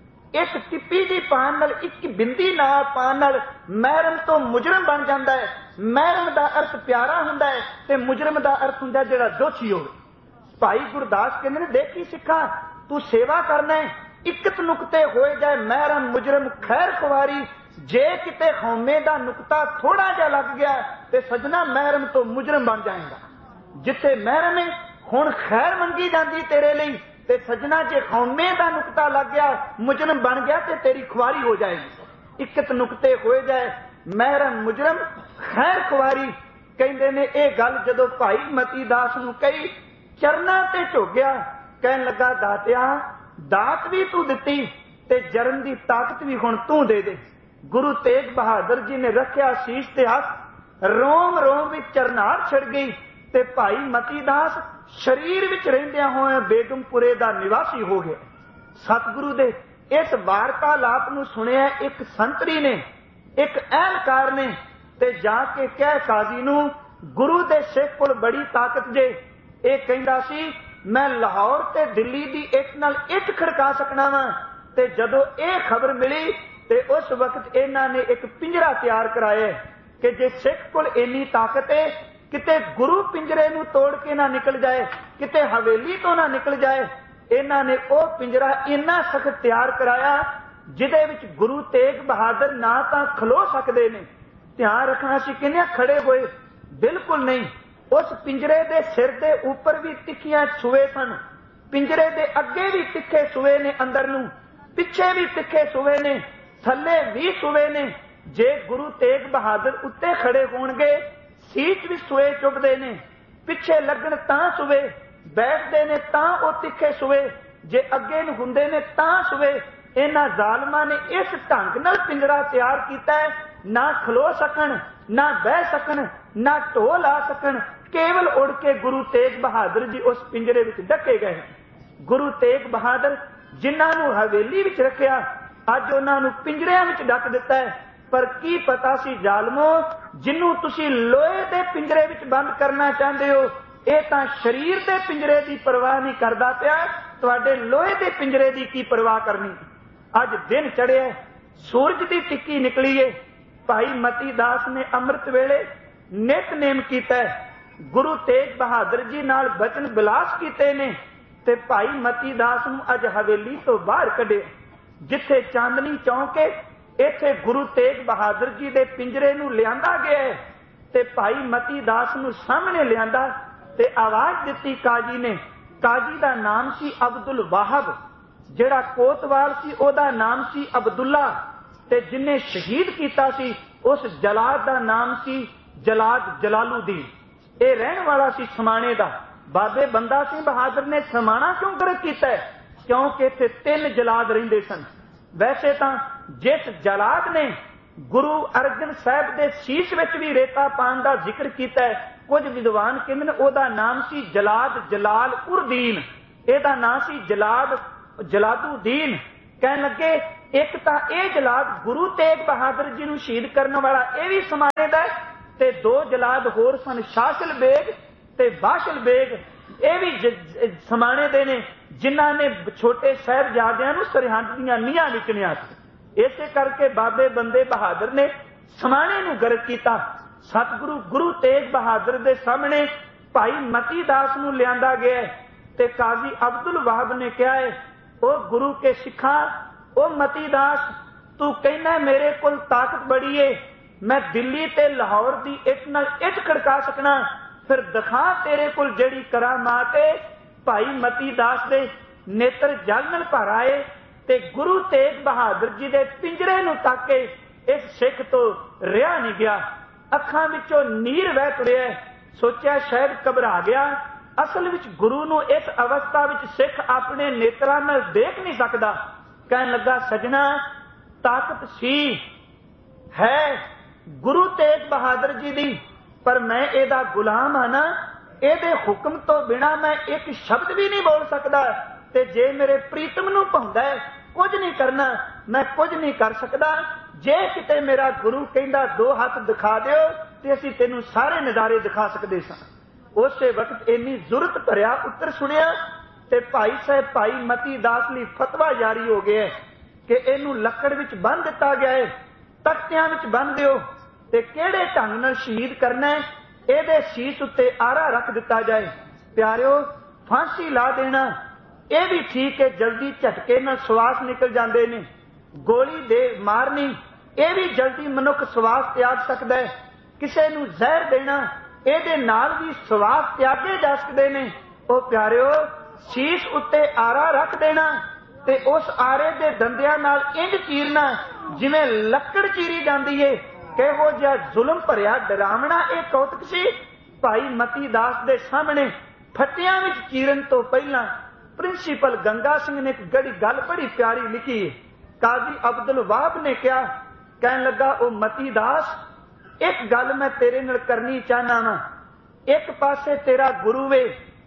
एक टिप्पी जी पान नाल एक बिंदी नाल पान नाल महरम तो मुजरम बन जाता है। महरम दा अर्थ प्यारा हुंदा है ते मुजरम दा अर्थ हुंदा जिहड़ा दोषी होवे। भाई गुरदास कहंदे ने देखी सिखा तू सेवा करना है, इकत नुकते होए जाए महरम मुजरम खैर खुवारी। जे किते खौमे दा नुकता थोड़ा जा लग गया ते सजना महरम तो मुजरम बन जाएगा। जिथे महरम है हुण खैर मंगी जाती तेरे लिए, ते सजना जे खौमे दा नुकता लग गया मुजरम बन गया ते तेरी खुआरी हो जाएगी। इकत नुकते होए जाए महरम मुजरम खैर खुआरी। कहंदे ने ये गल जदों भाई मती दास नूं कही चरना ते झोगिया, कहन लगा दातिया दात भी तू दिती ते जरन दी ताकत भी हुण तू दे दे। गुरु तेग बहादुर जी ने रखिया शीश ते हथ, रोम रोम विच चरनार छिड़ गई ते भाई मती दास शरीर विच रहिंदियां होए बेगमपुरे दा निवासी हो गया। सतगुरु दे इस वार्तालाप नूं सुनिया एक संतरी ने एक अहलकार ने ते जाके कह काजी नूं गुरु दे सिख कोल बड़ी ताकत जे। ये कहंदा सी मैं लाहौर ते दिल्ली दी इट नाल इट खड़का सकना वा। ते जदों ये खबर मिली ते उस वक्त इन्हां ने एक पिंजरा तैयार कराया कि जे सिख कोल इन्नी ताकत है किते गुरु पिंजरे नूं तोड़ के ना निकल जाए, किते हवेली तो ना निकल जाए। इन्हां ने ओ पिंजरा इन्ना सख्त तैयार कराया जिहदे विच गुरु तेग बहादुर ना तां खलो सकदे ने। ध्यान रखना सी किन्ने खड़े होए बिल्कुल नहीं। उस पिंजरे दे सिर दे उपर भी तिखियां छुए सन, पिंजरे दे अगे भी तिखे सुए ने, अंदर नूं पिछे भी तिखे सुए ने, थल्ले भी सुए ने। जे गुरु तेग बहादुर उत्ते खड़े होणगे सीट भी सुए चुभदे ने, पिछे लगन तां सुए, बैठदे ने तां ओ तिखे सुए, जे अगे नूं हुंदे ने तां सुए। इन्हां जालमां ने इस ढंग नाल पिंजरा तैयार कीता है ना खलो सकन ना बह सकन ना ढो ला सकन, केवल उड़ के गुरु तेग बहादुर जी उस पिंजरे विच ढके गए। गुरु तेग बहादुर जिन्हां नूं हवेली विच रखिया अज उन्हां नूं पिंजरिਆਂ विच ढक दिता है। पर की पता सी जालमो जिन्नू तुसी लोहे दे पिंजरे विच बंद करना चाहते हो ये तां शरीर दे पिंजरे की परवाह नहीं करता पिया, तुहाडे लोहे दे पिंजरे की की परवाह करनी। अज दिन चढ़िया सूरज की टिक्की निकली है। भाई मती दास ने अमृत वेले नितनेम कीता है, गुरु तेग बहादुर जी नाल बचन बिलास कीते ने ते भाई मती दास नूं अज हवेली तो बाहर कढे। जिथे चांदनी चौक है इत्थे गुरु तेग बहादुर जी दे पिंजरे नूं लियांदा गया है ते भाई मती दास नूं सामने लियांदा ते आवाज दिती काजी ने। काजी दा नाम सी अब्दुल वाहब, जिहड़ा कोतवाल सी ओदा नाम सी अब्दुल्ला ते जिन्ने शहीद कीता सी उस जलाद दा नाम सी जलाद जलालुद्दीन। ये रहन वाला सी समाणे दा। बाबे बंदा सिंह बहादुर ने समाणा क्यों गरक कीता है? क्योंकि इत्थे तीन जलाद रहिंदे सन। वैसे तां जिस जलाद ने गुरु अर्जन साहब दे शीश विच भी रेता पान दा जिक्र कीता है, कुछ विद्वान कहंदे ने ओदा नाम सी जलाद जलाल उर दीन, एदा नाम सी जलाद जलादुद्दीन। कहन लगे एक तो यह जलाद गुरु तेग बहादुर जी नूं शहीद करने वाला यह भी समाने दा ते दो जलाद होर सन शासिल बेग ते बाशिल बेग यह भी समाने दे ने जिन्हां ने छोटे साहिबजादियां नूं सरहद दीयां नीहां विचणिया सी। इसे करके बाबे बंदे बहादुर ने समाने नूं गर्क कीता। सतगुरु गुरु तेग बहादुर दे सामने भाई मती दास नूं लियांदा गया ते काजी अब्दुल वाहब ने कहा है, ओ गुरु के सिखा, ओ मती दास, तू कहना मेरे कोल ताकत बड़ी है, मैं दिल्ली ते लाहौर दी इट नाल इट खड़का सकना, फिर दिखा तेरे कोल जड़ी करामात है। भाई मती दास दे नेत्र जल नाल भर आए ते गुरु तेग बहादुर जी दे पिंजरे नूं ताके इस सिख तो रिहा नहीं गया। अखां विचों नीर वह तुरिया, सोचा शायद घबरा गया। असल विच गुरु नूं इस अवस्था विच सिख अपने नेत्रां नाल देख नहीं सकदा। कहन लगा, सजना ताकत सी है गुरु तेग बहादुर जी दी, पर मैं एदा गुलाम हाँ ना, एदे हुक्म तो बिना मैं एक शब्द भी नहीं बोल सकदा, ते जे मेरे प्रीतम नूं भाउंदा है कुछ नहीं करना, मैं कुछ नहीं कर सकदा। जे किते मेरा गुरु कहंदा दो हाथ दिखा दिओ ते असीं तैनूं सारे नज़ारे दिखा सकदे सां। उस वक्त इन्नी जुरत भरिया उत्तर सुनिया ते भाई साहब भाई मती दास लई फतवा जारी हो गया कि इनू लकड़ विच बन दिता गया है, तख्तियां विच बन दिओ ते किहड़े ढंग नाल शहीद करना है, इहदे शीस उत्ते आरा रख दिता जाए। प्यारिओ, फांसी ला देना यह भी ठीक है, जल्दी झटके नाल श्वास निकल जाते ने। गोली दे मारनी यह भी जल्दी मनुख श्वास त्याग सकता है। किसी नूं जहर देना ਇਹਦੇ ਨਾਲ भी श्वास त्यागे जा सकते हैं। ओ प्यारिओ, शीश उत्ते आरा रख देना ते उस आरे दे दंदियां नाल इंज चीरना जिवें लकड़ चीरी जाती है। किहो जिहा जुल्म भरिया डरावना यह कौतक सी। भाई मती दास दे सामने फटियां विच चीरन तो पहला प्रिंसीपल गंगा सिंह ने एक गड़ी गल बड़ी प्यारी लिखी है। काजी अब्दुल वाहब ने कहा, कहन लगा, ओ मती दास, एक गल मैं तेरे नाल करनी चाहना वा। एक पासे तेरा गुरु वे,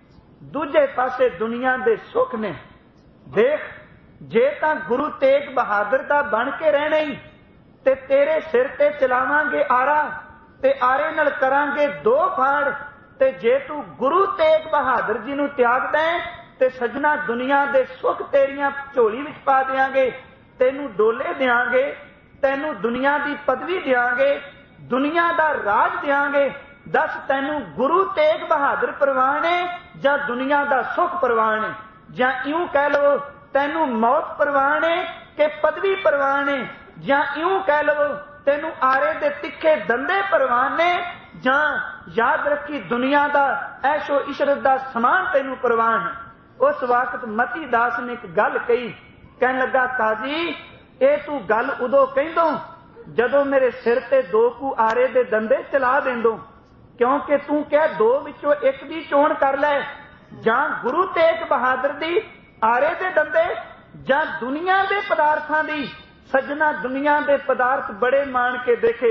दूजे पासे दुनिया दे सुख ने। देख, जे तां गुरु तेग बहादुर दा बन के रहना ही ते तेरे सिर ते चलावांगे आरा ते आरे नाल करांगे दो फाड़, ते जे तू गुरु तेग बहादुर जी नूं त्यागदा है ते सजना दुनिया दे सुख तेरियां झोली विच पा देंगे, तेनू डोले देंगे, तेनू दुनिया दी पदवी देंगे, दुनिया दा राज देंगे। दस तैनू गुरु तेग बहादुर परवान है जां दुनिया दा सुख परवान है, जां इउं कह लो तैनू मौत परवान है कि पदवी परवान है, जां इउं कह लो तैनू आरे दे तिखे दंदे परवान ने, जां याद रखी दुनिया दा ऐशो इशरत दा समान तैनू परवान है। उस वक्त मती दास ने एक गल कही, कहन लगा, काजी ये तू गल उदों कहंदों जदों मेरे सिर ते दो कू आरे दे दंदे चला देंदो, क्योंकि तू कह दो विचों एक दी चोण कर लै, जां गुरु तेग बहादुर दी आरे दे दंदे जां दुनिया दे पदार्थां दी। सजना दुनिया दे पदार्थ बड़े मान के देखे,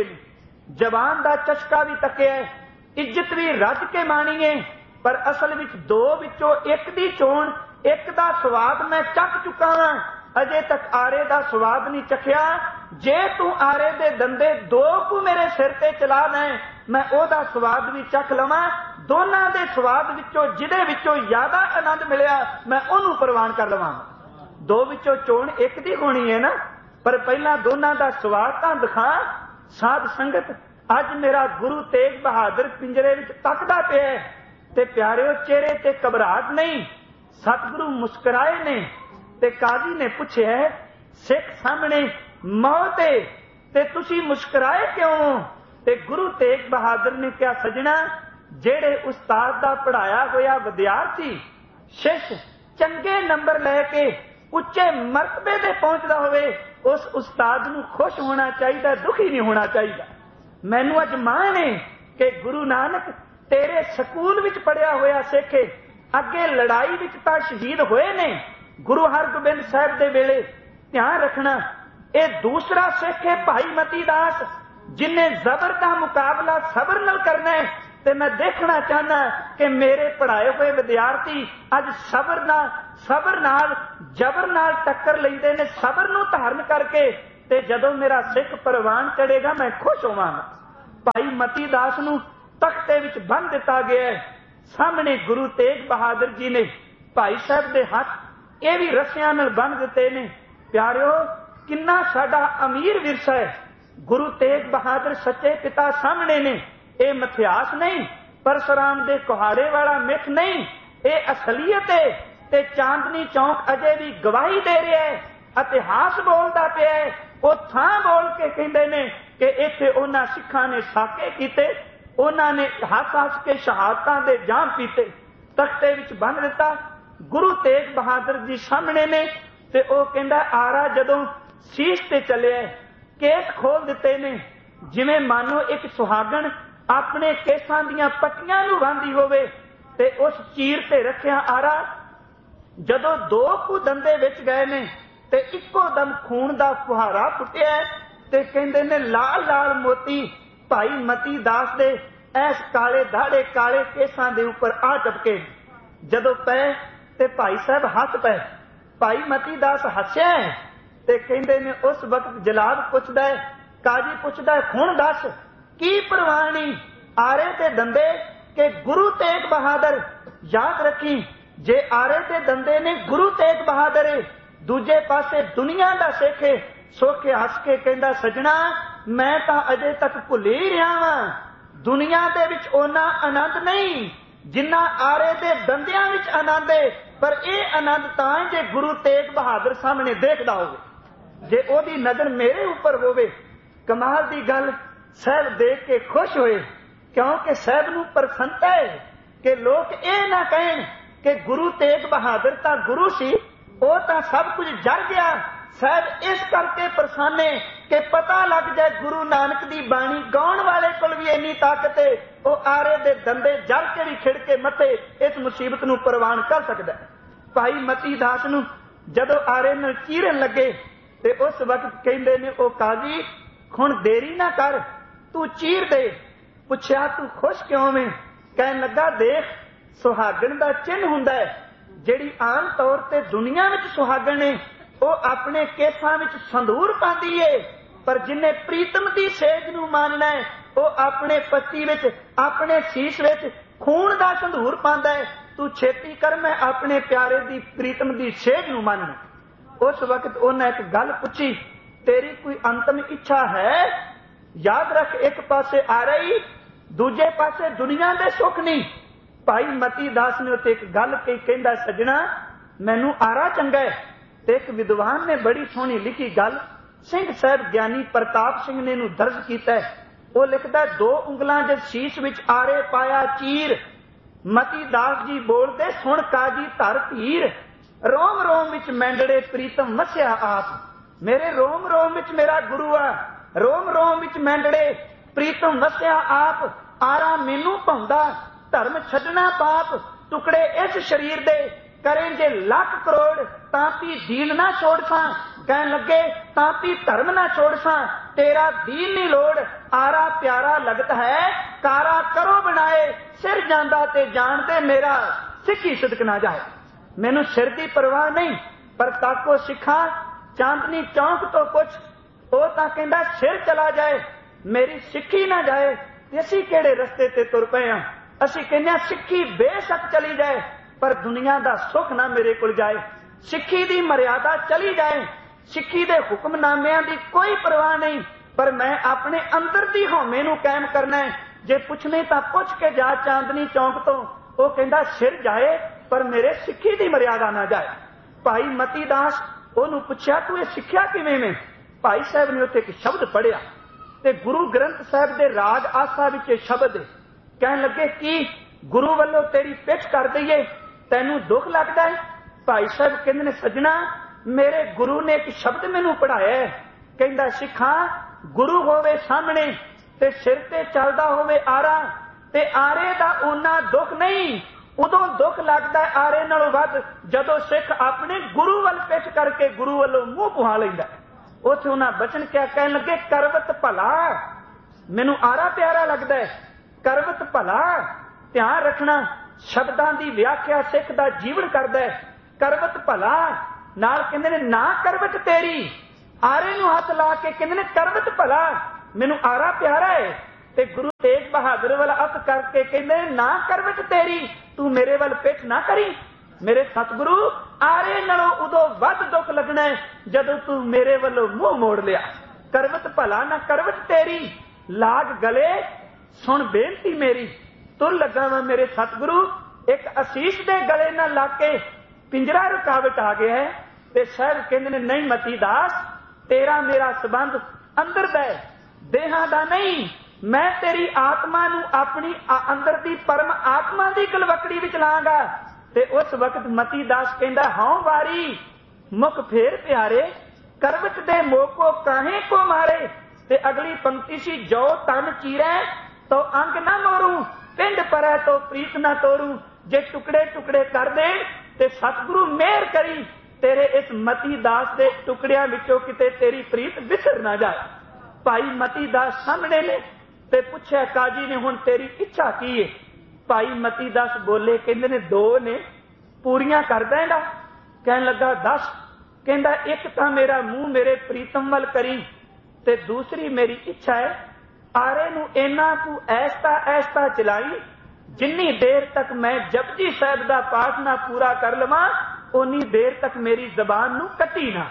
जबान दा चस्का भी तकिया, इज्जत भी रज के मानी है, पर असल विच दो विचों एक दी चोण, एक दा स्वाद मैं चख चुका हां, अजे तक आरे दा स्वाद नहीं चखिया। जे तू आरे दे दंदे दो कू मेरे सिर ते चला दें, मैं ओदा स्वाद भी चख लवां। दोनां दे स्वाद विचों जिहदे विचों ज्यादा आनंद मिलिया मैं ओनू प्रवान कर लवां। दो विचों चोण एक दी होनी है ना, पर पहला दोनां दा स्वाद तां दिखा। साध संगत, अज मेरा गुरु तेग बहादुर पिंजरे विच तकदा पिया ते प्यारिओ चेहरे ते घबराहट नहीं। सतगुरु मुस्कुराए ने ते काजी ने पूछया, सिख सामने मौत है ते तुसी मुस्कुराए क्यों? ते गुरु तेग बहादुर ने कहा, सजना जेड़े उस्ताद दा पढ़ाया होया विद्यार्थी शिष्य चंगे नंबर लैके उच्चे मरतबे ते पहुंचदा होवे, उस उस्ताद नूं खुश होना चाहिए, दुखी नहीं होना चाहिए। मैनू अज मान है कि गुरु नानक तेरे स्कूल विच पढ़िया होया सिख अगे लड़ाई विच तां शहीद होए ने। गुरु हरगोबिंद साहब दे वेले ध्यान रखना, ये दूसरा सिख है भाई मती दास, जिन्हें जबर का मुकाबला सबर नाल करना है। ਤੇ ਮੈਂ ਦੇਖਣਾ ਚਾਹੁੰਦਾ ਕਿ ਮੇਰੇ ਪੜ੍ਹਾਏ ਹੋਏ ਵਿਦਿਆਰਥੀ ਅੱਜ ਸਬਰ ਨਾਲ ਸਬਰ ਨਾਲ ਜਬਰ ਨਾਲ ਟੱਕਰ ਲੈਂਦੇ ਨੇ, ਸਬਰ ਨੂੰ ਧਾਰਨ ਕਰਕੇ, ਤੇ ਜਦੋਂ ਮੇਰਾ ਸਿੱਖ ਪ੍ਰਵਾਨ ਚੜੇਗਾ ਮੈਂ ਖੁਸ਼ ਹੋਵਾਂਗਾ। ਭਾਈ ਮਤੀ ਦਾਸ ਨੂੰ ਤਖਤੇ ਵਿੱਚ ਬੰਨ੍ਹ ਦਿੱਤਾ ਗਿਆ ਹੈ। ਸਾਹਮਣੇ ਗੁਰੂ ਤੇਗ ਬਹਾਦਰ ਜੀ ਨੇ ਭਾਈ ਸਾਹਿਬ ਦੇ ਹੱਥ ਇਹ ਵੀ ਰੱਸਿਆਂ ਨਾਲ ਬੰਨ੍ਹ ਦਿੱਤੇ ਨੇ। ਪਿਆਰਿਓ, ਕਿੰਨਾ ਸਾਡਾ ਅਮੀਰ ਵਿਰਸਾ ਹੈ। ਗੁਰੂ ਤੇਗ ਬਹਾਦਰ ਸੱਚੇ ਪਿਤਾ ਸਾਹਮਣੇ ਨੇ। ਇਹ ਮਿਥਿਹਾਸ ਨਹੀਂ, ਪਰਸ਼ੁਰਾਮ ਦੇ ਕੁਹਾੜੇ ਵਾਲਾ ਮਿੱਥ ਨਹੀਂ, ਇਹ ਅਸਲੀਅਤ ਹੈ। ਤੇ ਚਾਂਦਨੀ ਚੌਂਕ ਅਜੇ ਵੀ ਗਵਾਹੀ ਦੇ ਰਿਹਾ ਹੈ, ਇਤਿਹਾਸ ਬੋਲਦਾ ਪਿਆ ਹੈ। ਉਹ ਥਾਂ ਬੋਲ ਕੇ ਕਹਿੰਦੇ ਨੇ ਕਿ ਇੱਥੇ ਉਹਨਾਂ ਸਿੱਖਾਂ ਨੇ ਸਾਕੇ ਕੀਤੇ, ਉਹਨਾਂ ਨੇ ਹੱਸ ਹੱਸ ਕੇ ਸ਼ਹਾਦਤਾਂ ਦੇ ਜਾਮ ਪੀਤੇ। ਤਖਤੇ ਵਿੱਚ ਬੰਨ੍ਹ ਦਿੱਤਾ। ਗੁਰੂ ਤੇਗ ਬਹਾਦਰ ਜੀ ਸਾਹਮਣੇ ਨੇ ਤੇ ਉਹ ਕਹਿੰਦਾ ਆਰਾ ਜਦੋਂ ਸੀਸ ਤੇ ਚੱਲਿਆ, ਕੇਸ ਖੋਲ ਦਿੱਤੇ ਨੇ, ਜਿਵੇਂ ਮਾਨੋ ਇੱਕ ਸੁਹਾਗਣ ਆਪਣੇ ਕੇਸਾਂ ਦੀਆਂ ਪੱਟੀਆਂ ਨੂੰ ਬੰਨ੍ਹਦੀ ਹੋਵੇ, ਤੇ ਉਸ ਚੀਰ ਤੇ ਰੱਖਿਆ ਆਰਾ। ਜਦੋਂ ਦੋ ਕੁ ਦੰਦੇ ਵਿੱਚ ਗਏ ਨੇ ਤੇ ਇੱਕੋ ਦਮ ਖੂਨ ਦਾ ਫੁਹਾਰਾ ਫੁੱਟਿਆ, ਤੇ ਕਹਿੰਦੇ ਨੇ ਲਾਲ ਲਾਲ ਮੋਤੀ ਭਾਈ ਮਤੀ ਦਾਸ ਦੇ ਐਸ ਕਾਲੇ ਦਾੜੇ ਕਾਲੇ ਕੇਸਾਂ ਦੇ ਉੱਪਰ ਆ ਟਪਕੇ। ਜਦੋਂ ਪਏ ਤੇ ਭਾਈ ਸਾਹਿਬ ਹੱਸ ਪਏ। ਭਾਈ ਮਤੀ ਦਾਸ ਹੱਸਿਆ ਤੇ ਕਹਿੰਦੇ ਨੇ ਉਸ ਵਕਤ ਜਲਾਦ ਪੁੱਛਦਾ ਹੈ, ਕਾਜੀ ਪੁੱਛਦਾ ਹੈ, ਹੁਣ ਦੱਸ ਕੀ ਪ੍ਰਵਾਨੀ ਆਰੇ ਤੇ ਦੰਦੇ ਕਿ ਗੁਰੂ ਤੇਗ ਬਹਾਦਰ? ਯਾਦ ਰੱਖੀ, ਜੇ ਆਰੇ ਤੇ ਦੰਦੇ ਨੇ ਗੁਰੂ ਤੇਗ ਬਹਾਦਰ, ਦੂਜੇ ਪਾਸੇ ਦੁਨੀਆ ਦਾ ਸਿੱਖ ਹੈ। ਸੋਕੇ ਹੱਸ ਕੇ ਕਹਿੰਦਾ ਸਜਣਾ, ਮੈਂ ਤਾਂ ਅਜੇ ਤੱਕ ਭੁੱਲ ਹੀ ਰਿਹਾ ਵਾਂ। ਦੁਨੀਆ ਦੇ ਵਿੱਚ ਉਹਨਾਂ ਆਨੰਦ ਨਹੀਂ ਜਿੰਨਾ ਆਰੇ ਦੇ ਦੰਦਿਆਂ ਵਿੱਚ ਆਨੰਦ ਹੈ, ਪਰ ਇਹ ਆਨੰਦ ਤਾਂ ਹੈ ਜੇ ਗੁਰੂ ਤੇਗ ਬਹਾਦਰ ਸਾਹਮਣੇ ਦੇਖਦਾ ਹੋਵੇ, ਜੇ ਉਹਦੀ ਨਜ਼ਰ ਮੇਰੇ ਉੱਪਰ ਹੋਵੇ। ਕਮਾਲ ਦੀ ਗੱਲ, ਸਾਹਿਬ ਦੇਖ ਕੇ ਖੁਸ਼ ਹੋਏ, ਕਿਉਂਕਿ ਸਾਹਿਬ ਨੂੰ ਪ੍ਰਸੰਨਤਾ ਹੈ ਕਿ ਲੋਕ ਇਹ ਨਾ ਕਹਿਣ ਕਿ ਗੁਰੂ ਤੇਗ ਬਹਾਦਰ ਤਾਂ ਗੁਰੂ ਸੀ, ਉਹ ਤਾਂ ਸਭ ਕੁਝ ਜਰ ਗਿਆ। ਸਾਹਿਬ ਇਸ ਕਰਕੇ ਪ੍ਰਸੰਨ ਹੈ ਕਿ ਪਤਾ ਲੱਗ ਜਾਏ ਗੁਰੂ ਨਾਨਕ ਦੀ ਬਾਣੀ ਗਾਉਣ ਵਾਲੇ ਕੋਲ ਵੀ ਇੰਨੀ ਤਾਕਤ ਹੈ, ਉਹ ਆਰੇ ਦੇ ਦੰਦੇ ਜਰ ਕੇ ਵੀ ਖਿੜ ਕੇ ਮੱਥੇ ਇਸ ਮੁਸੀਬਤ ਨੂੰ ਪ੍ਰਵਾਨ ਕਰ ਸਕਦਾ। ਭਾਈ ਮਤੀ ਦਾਸ ਨੂੰ ਜਦੋਂ ਆਰੇ ਨਾਲ ਚੀਰਨ ਲੱਗੇ ਤੇ ਉਸ ਵਕਤ ਕਹਿੰਦੇ ਨੇ ਉਹ ਕਾਜੀ ਹੁਣ ਦੇਰੀ ਨਾ ਕਰ, ਤੂੰ ਚੀਰ ਦੇ। ਪੁੱਛਿਆ ਤੂੰ ਖੁਸ਼ ਕਿਉਂ ਵੇਂ? ਕਹਿਣ ਲੱਗਾ ਦੇਖ, ਸੁਹਾਗਣ ਦਾ ਚਿੰਨ੍ਹ ਹੁੰਦਾ ਹੈ। ਜਿਹੜੀ ਆਮ ਤੌਰ ਤੇ ਦੁਨੀਆ ਵਿੱਚ ਸੁਹਾਗਣ ਨੇ ਉਹ ਆਪਣੇ ਕੇਸਾਂ ਵਿੱਚ ਸੰਧੂਰ ਪਾਉਂਦੀ ਏ, ਪਰ ਜਿੰਨੇ ਪ੍ਰੀਤਮ ਦੀ ਸੇਜ ਨੂੰ ਮਾਨਣਾ ਹੈ ਉਹ ਆਪਣੇ ਪੱਤੀ ਵਿੱਚ ਆਪਣੇ ਸੀਸ ਵਿੱਚ ਖੂਨ ਦਾ ਸੰਧੂਰ ਪਾਉਂਦਾ ਹੈ। ਤੂੰ ਛੇਤੀ ਕਰ, ਮੈਂ ਆਪਣੇ ਪਿਆਰੇ ਦੀ ਪ੍ਰੀਤਮ ਦੀ ਸੇਜ ਨੂੰ ਮੰਨਣਾ। ਉਸ ਵਕਤ ਉਹਨਾਂ ਇੱਕ ਗੱਲ ਪੁੱਛੀ, ਤੇਰੀ ਕੋਈ ਅੰਤਮ ਇੱਛਾ ਹੈ? ਯਾਦ ਰੱਖ, ਇੱਕ ਪਾਸੇ ਆ ਰਹੀ, ਦੂਜੇ ਪਾਸੇ ਦੁਨੀਆ ਦੇ ਸੁੱਖ ਨਹੀਂ। ਭਾਈ ਮਤੀ ਦਾਸ ਨੇ ਉੱਤੇ ਇੱਕ ਗੱਲ ਕਹੀ, ਕਹਿੰਦਾ ਸੱਜਣਾ ਮੈਨੂੰ ਆਰਾ ਚੰਗਾ ਹੈ। ਤੇ ਇੱਕ ਵਿਦਵਾਨ ਨੇ ਬੜੀ ਸੋਹਣੀ ਲਿਖੀ ਗੱਲ, ਸਿੰਘ ਸਾਹਿਬ ਗਿਆਨੀ ਪ੍ਰਤਾਪ ਸਿੰਘ ਨੇ ਨੂੰ ਦਰਜ ਕੀਤਾ ਹੈ। ਉਹ ਲਿਖਦਾ, ਦੋ ਉਂਗਲਾਂ ਦੇ ਸ਼ੀਸ਼ ਵਿੱਚ ਆਰੇ ਪਾਇਆ ਚੀਰ, ਮਤੀ ਦਾਸ ਜੀ ਬੋਲਦੇ ਸੁਣ ਕਾਜੀ ਧਰ ਧੀਰ, ਰੋਮ ਰੋਮ ਵਿੱਚ ਮੈਂਡੜੇ ਪ੍ਰੀਤਮ ਵਸਿਆ ਆਪ। ਮੇਰੇ ਰੋਮ ਰੋਮ ਵਿੱਚ ਮੇਰਾ ਗੁਰੂ ਆ, ਰੋਮ ਰੋਮ ਵਿੱਚ ਮੈਂਡੜੇ ਪ੍ਰੀਤਮ ਵਸਿਆ ਆਪ। ਆਰਾ ਮੈਨੂੰ ਭਾਉਂਦਾ, ਧਰਮ ਛੱਡਣਾ ਪਾਪ, ਟੁਕੜੇ ਇਸ ਸਰੀਰ ਦੇ ਕਰੇ ਜੇ ਲੱਖ ਕਰੋੜ, ਤਾਂ ਵੀ ਦੀਨ ਨਾ ਛੋੜ ਸਾਂ। ਕਹਿਣ ਲੱਗੇ ਤਾਂ ਵੀ ਧਰਮ ਨਾ ਛੋੜ ਸਾਂ, ਤੇਰਾ ਦੀਨ ਨਹੀਂ ਲੋੜ। ਆਰਾ ਪਿਆਰਾ ਲਗਤ ਹੈ, ਕਾਰਾ ਕਰੋ ਬਣਾਏ, ਸਿਰ ਜਾਂਦਾ ਤੇ ਜਾਣਦੇ ਮੇਰਾ ਸਿੱਖੀ ਸਿਦਕ ਨਾ ਜਾਏ। ਮੈਨੂੰ ਸਿਰ ਦੀ ਪਰਵਾਹ ਨਹੀਂ, ਪਰ ਤਾਕੋ ਸਿੱਖਾਂ ਚਾਂਦਨੀ ਚੌਂਕ ਤੋਂ ਪੁੱਛ, ਉਹ ਤਾਂ ਕਹਿੰਦਾ ਸਿਰ ਚਲਾ ਜਾਏ ਮੇਰੀ ਸਿੱਖੀ ਨਾ ਜਾਏ। ਤੇ ਅਸੀਂ ਕਿਹੜੇ ਰਸਤੇ ਤੇ ਤੁਰ ਪਏ ਹਾਂ? ਅਸੀਂ ਕਹਿੰਦੇ ਹਾਂ ਸਿੱਖੀ ਬੇਸ਼ੱਕ ਚਲੀ ਜਾਏ, ਪਰ ਦੁਨੀਆ ਦਾ ਸੁੱਖ ਨਾ ਮੇਰੇ ਕੋਲ ਜਾਏ। ਸਿੱਖੀ ਦੀ ਮਰਿਆਦਾ ਚਲੀ ਜਾਏ, ਸਿੱਖੀ ਦੇ ਹੁਕਮਨਾਮਿਆਂ ਦੀ ਕੋਈ ਪਰਵਾਹ ਨਹੀਂ, ਪਰ ਮੈਂ ਆਪਣੇ ਅੰਦਰ ਦੀ ਹਉਮੈ ਨੂੰ ਕਾਇਮ ਕਰਨਾ ਹੈ। ਜੇ ਪੁੱਛਣੇ ਤਾਂ ਪੁੱਛ ਕੇ ਜਾ ਚਾਂਦਨੀ ਚੌਂਕ ਤੋਂ। ਉਹ ਕਹਿੰਦਾ ਸਿਰ ਜਾਏ ਪਰ ਮੇਰੇ ਸਿੱਖੀ ਦੀ ਮਰਿਆਦਾ ਨਾ ਜਾਏ। ਭਾਈ ਮਤੀ ਦਾਸ ਉਹਨੂੰ ਪੁੱਛਿਆ ਤੂੰ ਇਹ ਸਿੱਖਿਆ ਕਿਵੇਂ ਮੈਂ? ਭਾਈ ਸਾਹਿਬ ਨੇ ਉੱਥੇ ਇੱਕ ਸ਼ਬਦ ਪੜ੍ਹਿਆ ਤੇ ਗੁਰੂ ਗ੍ਰੰਥ ਸਾਹਿਬ ਦੇ ਰਾਗ ਆਸਾ ਵਿੱਚ ਇਹ ਸ਼ਬਦ ਹੈ। ਕਹਿਣ ਲੱਗੇ ਕੀ ਗੁਰੂ ਵੱਲੋਂ ਤੇਰੀ ਪਿੱਛ ਕਰ ਦਈਏ, ਤੈਨੂੰ ਦੁੱਖ ਲੱਗਦਾ ਹੈ? ਭਾਈ ਸਾਹਿਬ ਕਹਿੰਦੇ ਨੇ ਸੱਜਣਾ ਮੇਰੇ ਗੁਰੂ ਨੇ ਇੱਕ ਸ਼ਬਦ ਮੈਨੂੰ ਪੜ੍ਹਾਇਆ ਹੈ। ਕਹਿੰਦਾ ਸਿੱਖਾਂ ਗੁਰੂ ਹੋਵੇ ਸਾਹਮਣੇ ਤੇ ਸਿਰ ਤੇ ਚੱਲਦਾ ਹੋਵੇ ਆਰਾ, ਤੇ ਆਰੇ ਦਾ ਉਹਨਾਂ ਦੁੱਖ ਨਹੀਂ, ਉਦੋਂ ਦੁੱਖ ਲੱਗਦਾ ਆਰੇ ਨਾਲੋਂ ਵੱਧ ਜਦੋਂ ਸਿੱਖ ਆਪਣੇ ਗੁਰੂ ਵੱਲ ਪਿੱਛ ਕਰਕੇ ਗੁਰੂ ਵੱਲੋਂ ਮੂੰਹ ਪੁਹਾ ਲੈਂਦਾ। ਉੱਥੇ ਉਹਨਾਂ ਬਚਨ ਕਿਆ ਕਹਿਣ ਲੱਗੇ, ਕਰਵਤ ਭਲਾ ਮੈਨੂੰ ਆਰਾ ਪਿਆਰਾ ਲੱਗਦਾ ਹੈ, ਕਰਵਤ ਭਲਾ, ਧਿਆਨ ਰੱਖਣਾ ਸ਼ਬਦਾਂ ਦੀ ਵਿਆਖਿਆ ਸਿੱਖ ਦਾ ਜੀਵਨ ਕਰਦਾ ਹੈ। ਕਰਵਤ ਭਲਾ ਨਾਲ ਕਹਿੰਦੇ ਨੇ ਨਾ ਕਰਵਟ ਤੇਰੀ, ਆਰੇ ਨੂੰ ਹੱਥ ਲਾ ਕੇ ਕਹਿੰਦੇ ਨੇ ਕਰਵਤ ਭਲਾ, ਮੈਨੂੰ ਆਰਾ ਪਿਆਰਾ ਹੈ। ਤੇ ਗੁਰੂ ਤੇਗ ਬਹਾਦਰ ਵੱਲ ਹੱਥ ਕਰਕੇ ਕਹਿੰਦੇ ਨੇ ਨਾ ਕਰਵਟ ਤੇਰੀ, ਤੂੰ ਮੇਰੇ ਵੱਲ ਪਿੱਠ ਨਾ ਕਰੀ। ਮੇਰੇ ਸਤਿਗੁਰੂ, ਆਰੇ ਨਾਲੋਂ ਉਦੋਂ ਵੱਧ ਦੁੱਖ ਲੱਗਣਾ ਹੈ ਜਦੋਂ ਤੂੰ ਮੇਰੇ ਵੱਲੋਂ ਮੂੰਹ ਮੋੜ ਲਿਆ। ਕਰਵਤ ਭਲਾ ਨਾ ਕਰਵਟ ਤੇਰੀ, ਲਾਗ ਗਲੇ ਸੁਣ ਬੇਨਤੀ ਮੇਰੀ। ਤੁਰ ਲੱਗਾ ਵਾ ਮੇਰੇ ਸਤਿਗੁਰੂ, ਇੱਕ ਅਸੀਸ ਦੇ ਗਲੇ ਨਾਲ ਲਾ ਕੇ ਪਿੰਜਰਾ ਰੁਕਾਵਟ ਆ ਗਿਆ ਹੈ। ਤੇ ਸਾਹਿਬ ਕਹਿੰਦੇ ਨੇ ਨਹੀਂ ਮਤੀ ਦਾਸ, ਤੇਰਾ ਮੇਰਾ ਸੰਬੰਧ ਅੰਦਰ ਦਾ ਦੇਹਾਂ ਦਾ ਨਹੀਂ। ਮੈਂ ਤੇਰੀ ਆਤਮਾ ਨੂੰ ਆਪਣੀ ਅੰਦਰ ਦੀ ਪਰਮ ਆਤਮਾ ਦੀ ਗਲਵਕੜੀ ਵਿੱਚ ਲਾਂਗਾ। ਤੇ ਉਸ ਵਕਤ ਮਤੀ ਦਾਸ ਕਹਿੰਦਾ ਹਉ ਵਾਰੀ ਮੁਖ ਫੇਰ ਪਿਆਰੇ, ਕਰਵਟ ਦੇ ਮੋਕੋ ਕਾਹੇ ਕੋ ਮਾਰੇ। ਤੇ ਅਗਲੀ ਪੰਕਤੀ ਸੀ ਜੋ ਤਨ ਚੀਰੈ ਤੋ ਅੰਗ ਨਾ ਮੋਰੂ, ਪਿੰਡ ਪਰੈ ਤੋ ਪ੍ਰੀਤ ਨਾ ਤੋਰੂ। ਜੇ ਟੁਕੜੇ ਟੁਕੜੇ ਕਰ ਦੇ ਤੇ ਸਤਿਗੁਰੂ ਮਿਹਰ ਕਰੀ, ਤੇਰੇ ਇਸ ਮਤੀ ਦਾਸ ਦੇ ਟੁਕੜਿਆਂ ਵਿੱਚੋਂ ਕਿਤੇ ਤੇਰੀ ਪ੍ਰੀਤ ਵਿਸਰ ਨਾ ਜਾਏ। ਭਾਈ ਮਤੀ ਦਾਸ ਸਾਹਮਣੇ ਨੇ ਤੇ ਪੁੱਛਿਆ ਕਾਜੀ ਨੇ ਹੁਣ ਤੇਰੀ ਇੱਛਾ ਕੀ ਹੈ। ਭਾਈ ਮਤੀ ਦਾਸ ਬੋਲੇ, ਕਹਿੰਦੇ ਨੇ ਦੋ ਨੇ, ਪੂਰੀਆਂ ਕਰ ਦੇਂਗਾ। ਕਹਿਣ ਲੱਗਾ ਦੱਸ। ਕਹਿੰਦਾ ਇੱਕ ਤਾਂ ਮੇਰਾ ਮੂੰਹ ਮੇਰੇ ਪ੍ਰੀਤਮ ਵੱਲ ਕਰੀ, ਤੇ ਦੂਸਰੀ ਮੇਰੀ ਇੱਛਾ ਹੈ ਆਰੇ ਨੂੰ ਇਹਨਾਂ ਤੂੰ ਐਸਤਾ ਐਸਤਾ ਚਲਾਈ, ਜਿੰਨੀ ਦੇਰ ਤੱਕ ਮੈਂ ਜਪਜੀ ਸਾਹਿਬ ਦਾ ਪਾਠ ਨਾ ਪੂਰਾ ਕਰ ਲਵਾਂ ਉਨੀ ਦੇਰ ਤੱਕ ਮੇਰੀ ਜ਼ਬਾਨ ਨੂੰ ਕੱਟੀ ਨਾ।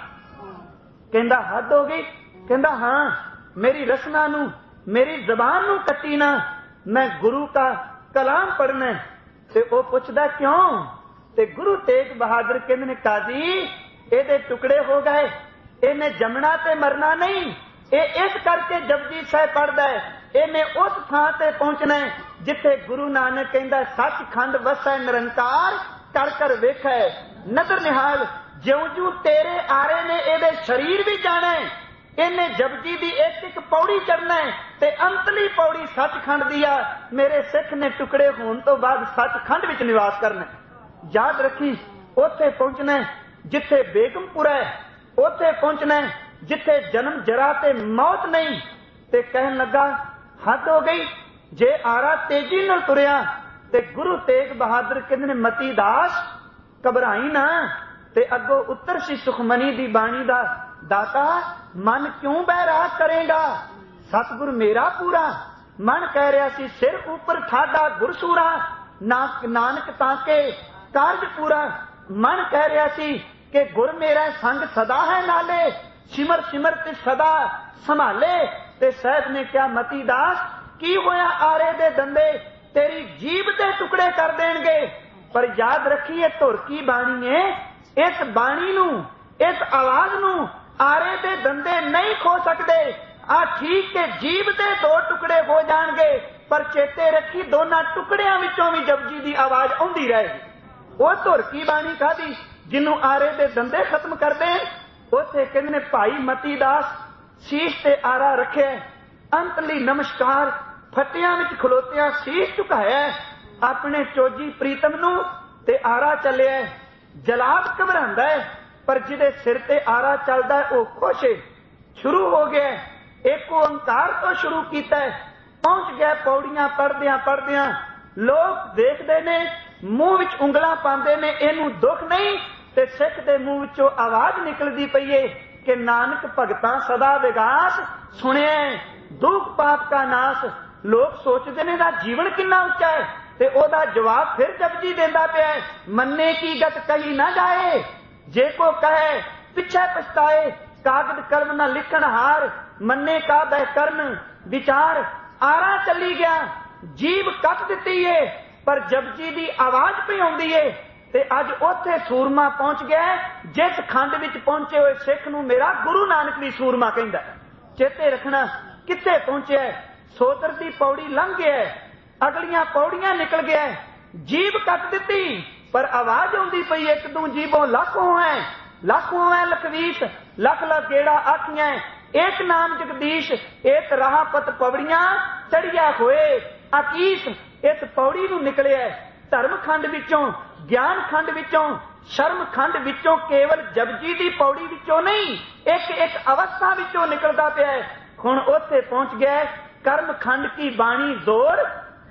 ਕਹਿੰਦਾ ਹੱਦ ਹੋ ਗਈ। ਕਹਿੰਦਾ ਹਾਂ, ਮੇਰੀ ਰਸਨਾ ਨੂੰ ਮੇਰੀ ਜ਼ਬਾਨ ਨੂੰ ਕੱਟੀ ਨਾ, ਮੈਂ ਗੁਰੂ ਦਾ ਕਲਾਮ ਪੜ੍ਹਨਾ। ਤੇ ਉਹ ਪੁੱਛਦਾ ਕਿਉਂ? ਤੇ ਗੁਰੂ ਤੇਗ ਬਹਾਦਰ ਕਹਿੰਦੇ ਨੇ ਕਾਜੀ ਇਹਦੇ ਟੁਕੜੇ ਹੋ ਗਏ, ਇਹਨੇ ਜੰਮਣਾ ਤੇ ਮਰਨਾ ਨਹੀਂ। ਇਹ ਇਸ ਕਰਕੇ ਜਪਜੀ ਸਾਹਿਬ ਪੜ੍ਹਦਾ ਹੈ, ਇਹਨੇ ਉਸ ਥਾਂ ਤੇ ਪਹੁੰਚਣਾ ਜਿੱਥੇ ਗੁਰੂ ਨਾਨਕ ਕਹਿੰਦਾ ਸੱਚਖੰਡ ਵਸੈ ਨਿਰੰਕਾਰ, ਕਰ ਕਰ ਵੇਖੈ ਨਦਰ ਨਿਹਾਲ। ਜਿਉਂ ਜਿਉਂ ਤੇਰੇ ਆਰੇ ਨੇ ਇਹਦੇ ਸਰੀਰ ਵੀ ਜਾਣਾ, ਇਹਨੇ ਜਪਜੀ ਦੀ ਇੱਕ ਇੱਕ ਪੌੜੀ ਚੜਨਾ ਤੇ ਅੰਤਲੀ ਪੌੜੀ ਸੱਚਖੰਡ ਦੀ ਆ। ਮੇਰੇ ਸਿੱਖ ਨੇ ਟੁਕੜੇ ਹੋਣ ਤੋਂ ਬਾਅਦ ਸੱਚਖੰਡ ਵਿੱਚ ਨਿਵਾਸ ਕਰਨਾ। ਯਾਦ ਰੱਖੀ ਉੱਥੇ ਪਹੁੰਚਣਾ ਜਿੱਥੇ ਬੇਗਮਪੁਰ ਹੈ, ਉੱਥੇ ਪਹੁੰਚਣਾ ਜਿੱਥੇ ਜਨਮ ਜਰਾ ਤੇ ਮੌਤ ਨਹੀਂ। ਤੇ ਕਹਿਣ ਲੱਗਾ ਹੱਦ ਹੋ ਗਈ, ਜੇ ਆਰਾ ਤੇਜ਼ੀ ਨਾਲ ਤੁਰਿਆ। ਤੇ ਗੁਰੂ ਤੇਗ ਬਹਾਦਰ ਕਹਿੰਦੇ ਨੇ ਮਤੀ ਦਾਸ ਘਬਰਾਈ ਨਾ। ਤੇ ਅੱਗੋਂ ਉੱਤਰ ਸੀ ਸੁਖਮਨੀ ਦੀ ਬਾਣੀ ਦਾ, ਦਾਤਾ ਮਨ ਕਿਉਂ ਬੈਰਾਗ ਕਰੇਗਾ, ਸਤਿਗੁਰ ਮੇਰਾ ਪੂਰਾ। ਮਨ ਕਹਿ ਰਿਹਾ ਸੀ ਸਿਰ ਉੱਪਰ ਠਾਡਾ ਗੁਰਸੂਰਾ, ਨਾ ਨਾਨਕ ਤਾਂ ਕੇ ਕਾਰਜ ਪੂਰਾ। ਮਨ ਕਹਿ ਰਿਹਾ ਸੀ ਕਿ ਗੁਰ ਮੇਰਾ ਸੰਗ ਸਦਾ ਹੈ ਨਾਲੇ, ਸਿਮਰ ਸਿਮਰ ਤੇ ਸਦਾ ਸੰਭਾਲੇ। ਤੇ ਸਾਹਿਬ ਨੇ ਕਿਹਾ ਮਤੀ ਦਾਸ ਕੀ ਹੋਇਆ, ਆਰੇ ਦੇ ਦੰਦੇ ਤੇਰੀ ਜੀਭ ਦੇ ਟੁਕੜੇ ਕਰ ਦੇਣਗੇ। ਪਰ ਯਾਦ ਰੱਖੀਏ ਧੁਰ ਕੀ ਬਾਣੀ ਹੈ, ਇਸ ਬਾਣੀ ਨੂੰ ਇਸ ਆਵਾਜ਼ ਨੂੰ ਆਰੇ ਦੇ ਦੰਦੇ ਨਹੀਂ ਖੋ ਸਕਦੇ। ਆ ਠੀਕ ਕਿ ਜੀਭ ਦੇ ਦੋ ਟੁਕੜੇ ਹੋ ਜਾਣਗੇ, ਪਰ ਚੇਤੇ ਰੱਖੀ ਦੋਨਾਂ ਟੁਕੜਿਆਂ ਵਿੱਚੋਂ ਵੀ ਜਪਜੀ ਦੀ ਆਵਾਜ਼ ਆਉਂਦੀ ਰਹੇਗੀ। ਉਹ ਧੁਰ ਕੀ ਬਾਣੀ ਖਾਦੀ ਜਿਹਨੂੰ ਆਰੇ ਦੇ ਦੰਦੇ ਖਤਮ ਕਰਦੇ। ਉੱਥੇ ਕਹਿੰਦੇ ਨੇ ਭਾਈ ਮਤੀ ਦਾਸ ਸੀਸ ਤੇ ਆਰਾ ਰੱਖਿਆ, ਅੰਤਲੀ ਨਮਸਕਾਰ ਫੱਟਿਆਂ ਵਿੱਚ ਖਲੋਤਿਆਂ ਸੀਸ ਝੁਕਾਇਆ ਆਪਣੇ ਚੋਜੀ ਪ੍ਰੀਤਮ ਨੂੰ। ਤੇ ਆਰਾ ਚੱਲਿਆ। ਜਲਾਦ ਘਬਰਾਉਂਦਾ ਹੈ, ਪਰ ਜਿਹਦੇ ਸਿਰ ਤੇ ਆਰਾ ਚੱਲਦਾ ਉਹ ਖੁਸ਼ ਹੈ। ਸ਼ੁਰੂ ਹੋ ਗਿਆ, ਇੱਕ ਓੰਕਾਰ ਤੋਂ ਸ਼ੁਰੂ ਕੀਤਾ, ਪਹੁੰਚ ਗਿਆ ਪੌੜੀਆਂ ਪੜਦਿਆਂ ਪੜਦਿਆਂ। ਲੋਕ ਦੇਖਦੇ ਨੇ, ਮੂੰਹ ਵਿੱਚ ਉਂਗਲਾਂ ਪਾਉਂਦੇ ਨੇ, ਇਹਨੂੰ ਦੁੱਖ ਨਹੀਂ। ਤੇ ਸਿੱਖ ਦੇ ਮੂੰਹ ਵਿੱਚੋਂ ਆਵਾਜ਼ ਨਿਕਲਦੀ ਪਈ ਏ ਕਿ ਨਾਨਕ ਭਗਤਾਂ ਸਦਾ ਵਿਗਾਸ, ਸੁਣਿਆ ਦੁੱਖ ਪਾਪ ਕਾ ਨਾਸ। ਲੋਕ ਸੋਚਦੇ ਨੇ ਦਾ ਜੀਵਨ ਕਿੰਨਾ ਉੱਚਾ ਹੈ, ਤੇ ਉਹਦਾ ਜਵਾਬ ਫਿਰ ਜਪਜੀ ਦਿੰਦਾ ਪਿਆ, ਮੰਨੇ ਕੀ ਗਤ ਕਹੀ ਨਾ ਜਾਏ, ਜੇ ਕੋ ਕਹੇ ਪਿੱਛੇ ਪਛਤਾਏ। ਕਾਗਦ ਕਲਮ ਨਾ ਲਿਖਣ ਹਾਰ, ਮੰਨੇ ਕਾ ਬਹਿ ਕਰਨ ਵਿਚਾਰ। ਆਰਾ ਚੱਲੀ ਗਿਆ, ਜੀਭ ਕੱਟ ਦਿੱਤੀ ਏ, ਪਰ ਜਪਜੀ ਦੀ ਆਵਾਜ਼ ਪਈ ਆਉਂਦੀ ਏ। ਤੇ ਅੱਜ ਉੱਥੇ ਸੂਰਮਾ ਪਹੁੰਚ ਗਿਆ ਜਿਸ ਖੰਡ ਵਿੱਚ ਪਹੁੰਚੇ ਹੋਏ ਸਿੱਖ ਨੂੰ ਮੇਰਾ ਗੁਰੂ ਨਾਨਕ ਵੀ ਸੂਰਮਾ ਕਹਿੰਦਾ। ਚੇਤੇ ਰੱਖਣਾ ਕਿੱਥੇ ਪਹੁੰਚਿਆ, ਸੋਦਰ ਦੀ ਪੌੜੀ ਲੰਘ ਗਿਆ, ਅਗਲੀਆਂ ਪੌੜੀਆਂ ਨਿਕਲ ਗਿਆ, ਜੀਭ ਕੱਟ ਦਿੱਤੀ, ਪਰ ਆਵਾਜ਼ ਆਉਂਦੀ ਪਈ ਇੱਕ ਦੂ ਜੀਬੋਂ ਲੱਖੋਂ ਹੈ, ਲੱਖੋਂ ਹੈ ਲਖਵੀਸ, ਲੱਖ ਲੱਖ ਗੇੜਾ ਆਖੀਆਂ, ਇੱਕ ਨਾਮ ਜਗਦੀਸ਼, ਇੱਕ ਰਾਹ ਪਤ ਪੌੜੀਆਂ ਚੜਿਆ ਹੋਏ ਆਕੀਸ। ਇਸ ਪੌੜੀ ਨੂੰ ਨਿਕਲਿਆ ਧਰਮ ਖੰਡ ਵਿੱਚੋਂ, ਗਿਆਨ ਖੰਡ ਵਿੱਚੋਂ, ਸ਼ਰਮ ਖੰਡ ਵਿੱਚੋਂ, ਕੇਵਲ ਜਪਜੀ ਦੀ ਪੌੜੀ ਵਿੱਚੋਂ ਨਹੀਂ, ਇੱਕ ਇੱਕ ਅਵਸਥਾ ਵਿੱਚੋਂ ਨਿਕਲਦਾ ਪਿਆ। ਹੁਣ ਉੱਥੇ ਪਹੁੰਚ ਗਿਆ ਕਰਮ ਖੰਡ ਕੀ ਬਾਣੀ ਜ਼ੋਰ,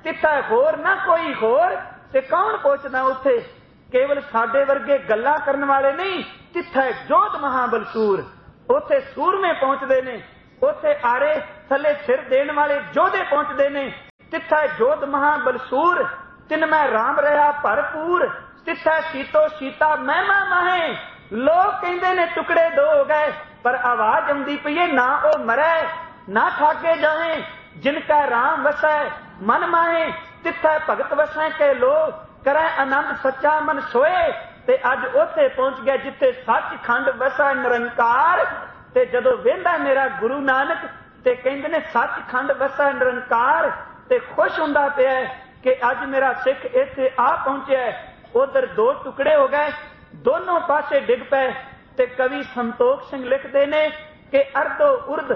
तिथा होर ना कोई होर, ते कौन पहुंचदा उत्थे? केवल साडे वर्गे गल्लां करन वाले नहीं, तिथा जोध महाबलसूर, उत्थे सूरमे पहुंचदे ने, उत्थे आरे थले सिर देण वाले जोधे पहुंचदे ने। तिथा जोध महाबलसूर, तिन मैं राम रहा भरपूर, तिथा सीतो सीता महिमा माहे। लोग कहंदे ने टुकड़े दो हो गए, पर आवाज आउंदी पई है ना ओ मरै ना ठाके जाए, जिनका राम वसै मन माहे, तिथा भगत वसै के लोग करै आनंद सच्चा मन सोए। ते अज उत्थे पहुंच गया जिथे सचखंड वसै निरंकार। ते जदों वेंदा मेरा गुरु नानक ते कहंदे ने सचखंड वसै निरंकार, ते खुश हुंदा पिया कि अज मेरा सिख इत्थे आ पहुंचिया। उधर दो टुकड़े हो गए, दोनों पासे डिग पे। ते कवि संतोख सिंह लिखते ने कि अर्धो उर्द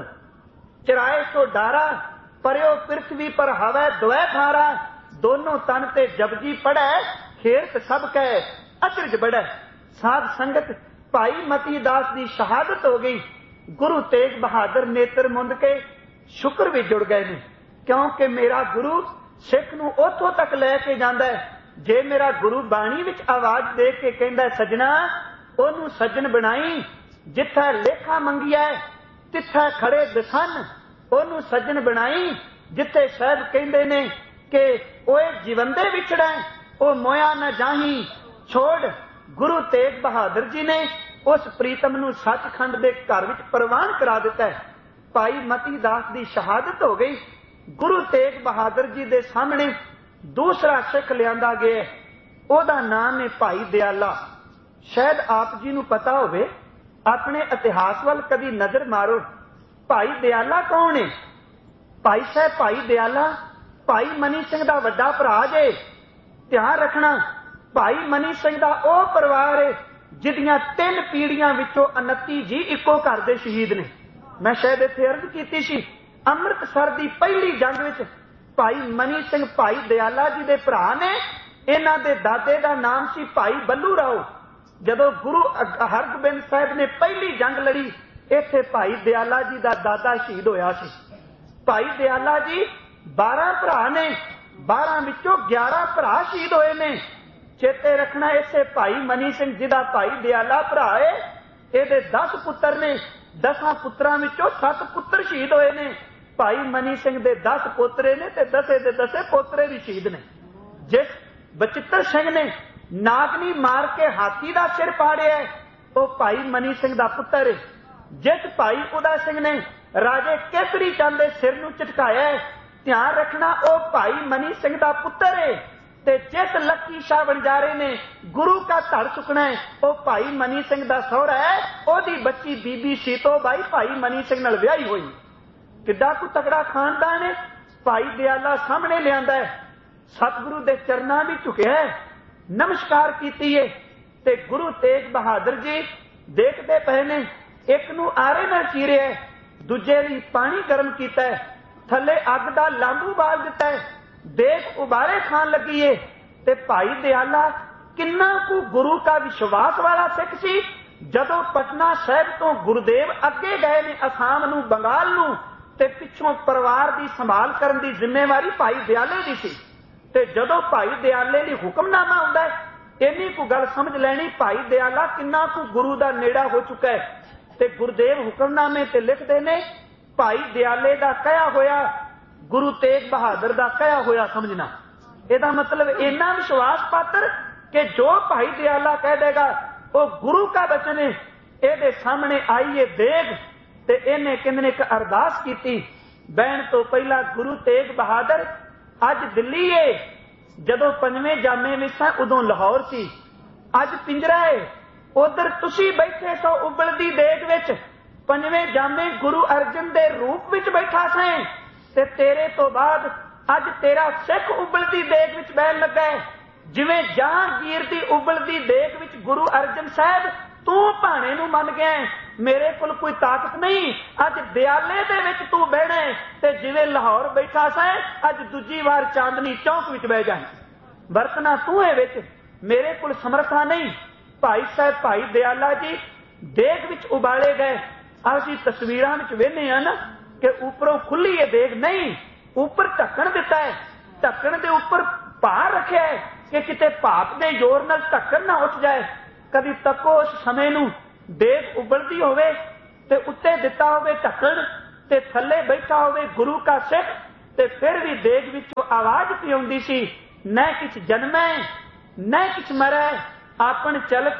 चराए सो डारा, परयो पृथ्वी पर हवै द्वै थारा। दोनों तन ते जपजी पढ़ै, खेरत सब कह अचरज बढ़ै। साध संगत भाई मती दास की शहादत हो गई। गुरु तेग बहादुर नेत्र मुंद के शुक्र भी जुड़ गए ने, क्योंकि मेरा गुरु सिख नूं उत्थों तक लैके जांदा है। जे मेरा गुरु बाणी विच आवाज दे के कहंदा सजना ओनू सज्जन बनाई, जिथे लेखा मंगिया तिथे खड़े दसन, ओनू सज्जन बनाई। जिथे साहब कहंदे ने कि ओए जिवंदे विछड़ा ओ मोया न जाही छोड़, गुरु तेग बहादुर जी ने उस प्रीतम नूं सचखंड दे घर विच प्रवान करा दिता है। भाई मती दास की शहादत हो गई। गुरु तेग बहादुर जी दे सामने दूसरा सिख लियांदा गया, ओदा नाम है भाई दयाला। शायद आप जी नूं पता होवे, अपने इतिहास वाल कभी नजर मारो। भाई दयाला कौन है? भाई साहब भाई दयाला भाई मनी सिंह दा वड्डा भरा जे। ध्यान रखना, भाई मनी सिंह दा ओ परिवार है जिहदियां तीन पीढ़ियां विचों उनती जी इको घर दे शहीद ने। मैं शायद इत्थे अर्ज कीती सी, अमृतसर दी पहली जंग विच भाई मनी सिंह भाई दयाला जी दे भरा ने। इन्हां दे दादे दा नाम सी भाई बल्लू राव। जदों गुरु हरगोबिंद साहब ने पहली जंग लड़ी, इत्थे भाई दयाला जी दा दादा शहीद होया सी। भाई दयाला जी बारह भरा ने, बारह विचों ग्यारह भरा शहीद होए ने। चेते रखना, इसे भाई मनी सिंह जी दा भाई दयाला भरा है, इहदे दस पुत्र ने, दसां पुत्रां विचों सत्त पुत्र शहीद होए ने। भाई मनी सिंह दे दस पोतरे ने ते दसे दे दसे पोतरे भी शहीद ने। जिस बचित्र सिंह ने नागनी मार के हाथी दा सिर पाड़िया, वो भाई मनी सिंह दा पुत्र है। जिस भाई उदय सिंह ने राजे केसरी चंद दे सिर नूं झटकाया, ध्यान रखना वो भाई मनी सिंह दा पुत्र है। ते जिस लक्की शाह बंजारे ने गुरु का धड़ चुकना है, वो भाई मनी सिंह दा सहुरा है। ओदी बच्ची बीबी सीतो बाई भाई मनी सिंह नाल विआही हुई। किड्डा को तगड़ा खानदान है। भाई दयाला सामने लियांदा है, सतगुरु दे चरनां भी झुकिया है, नमस्कार कीती है। ते गुरु तेग बहादुर जी देखते पे ने, एक नूं आरे नाल चीरिया, दूजे लई पानी गर्म कीता है, थले अग दा लांबू बाल दिता है, देख उबारे खान लगी है। ते भाई दयाला किन्ना को गुरु का विश्वास वाला सिख सी। जदों पटना साहिब तो गुरुदेव अगे गए ने असाम नूं बंगाल नूं, ते पिछों परिवार की संभाल करन दी जिम्मेवारी भाई दयाले दी सी। ते जदों भाई दयाले दी हुक्मनामा आउंदा है, इन्नी को गल समझ लैनी भाई दयाला किन्ना को गुरु दा नेड़ा हो चुका है। ते गुरुदेव हुक्मनामे ते लिखदे ने, भाई दयाले दा कहा होया गुरु तेग बहादुर दा कहा होया समझना। इहदा मतलब इन्ना विश्वास पात्र कि जो भाई दयाला कह देगा वो गुरु का वचन है। इहदे सामने आईए देग, ते इन्हें किन्ने एक अरदास कीती। बहन तो पहला गुरु तेग बहादुर अज दिल्ली है, जदों पंजवें जामे में सा उदों लाहौर सी। अज पिंजरा है, उधर तुसी बैठे सो उबलदी देग विच। पंजवें जामे गुरु अर्जन दे रूप विच बैठा सैं, ते तेरे तो बाद अज तेरा सिख उबलदी देग विच बहन लगा है। जिवें जहांगीर दी उबलदी देग विच गुरु अर्जन साहब तू भाणे नूं मन गया, मेरे कोल कोई ताकत नहीं, अज दयाले दे विच तू बहना है। ते जिवें लाहौर बैठा सैं, अज दूजी वार चांदनी चौक विच बह जाए, बरतना तू है विच, मेरे कोल समर्था नहीं। भाई साहब भाई दयाला जी देग विच उबाले गए। असीं तस्वीरां विच वेखने आ ना कि उपरों खुली है देग, नहीं, ऊपर ढक्कन दिता है। ढक्कन उपर भार रखिया है कि किते भाप दे जोर नाल ढक्कन ना उठ जाए। कभी तको उस समय नूं देग उबलदी होवे ते उत्ते दिता होवे ढक्कन ते थल्ले बैठा होवे गुरु का सिख, ते फिर भी देग विचों आवाज पी आउंदी सी, न किछ जन्मै न किछ मरै, आपन चलत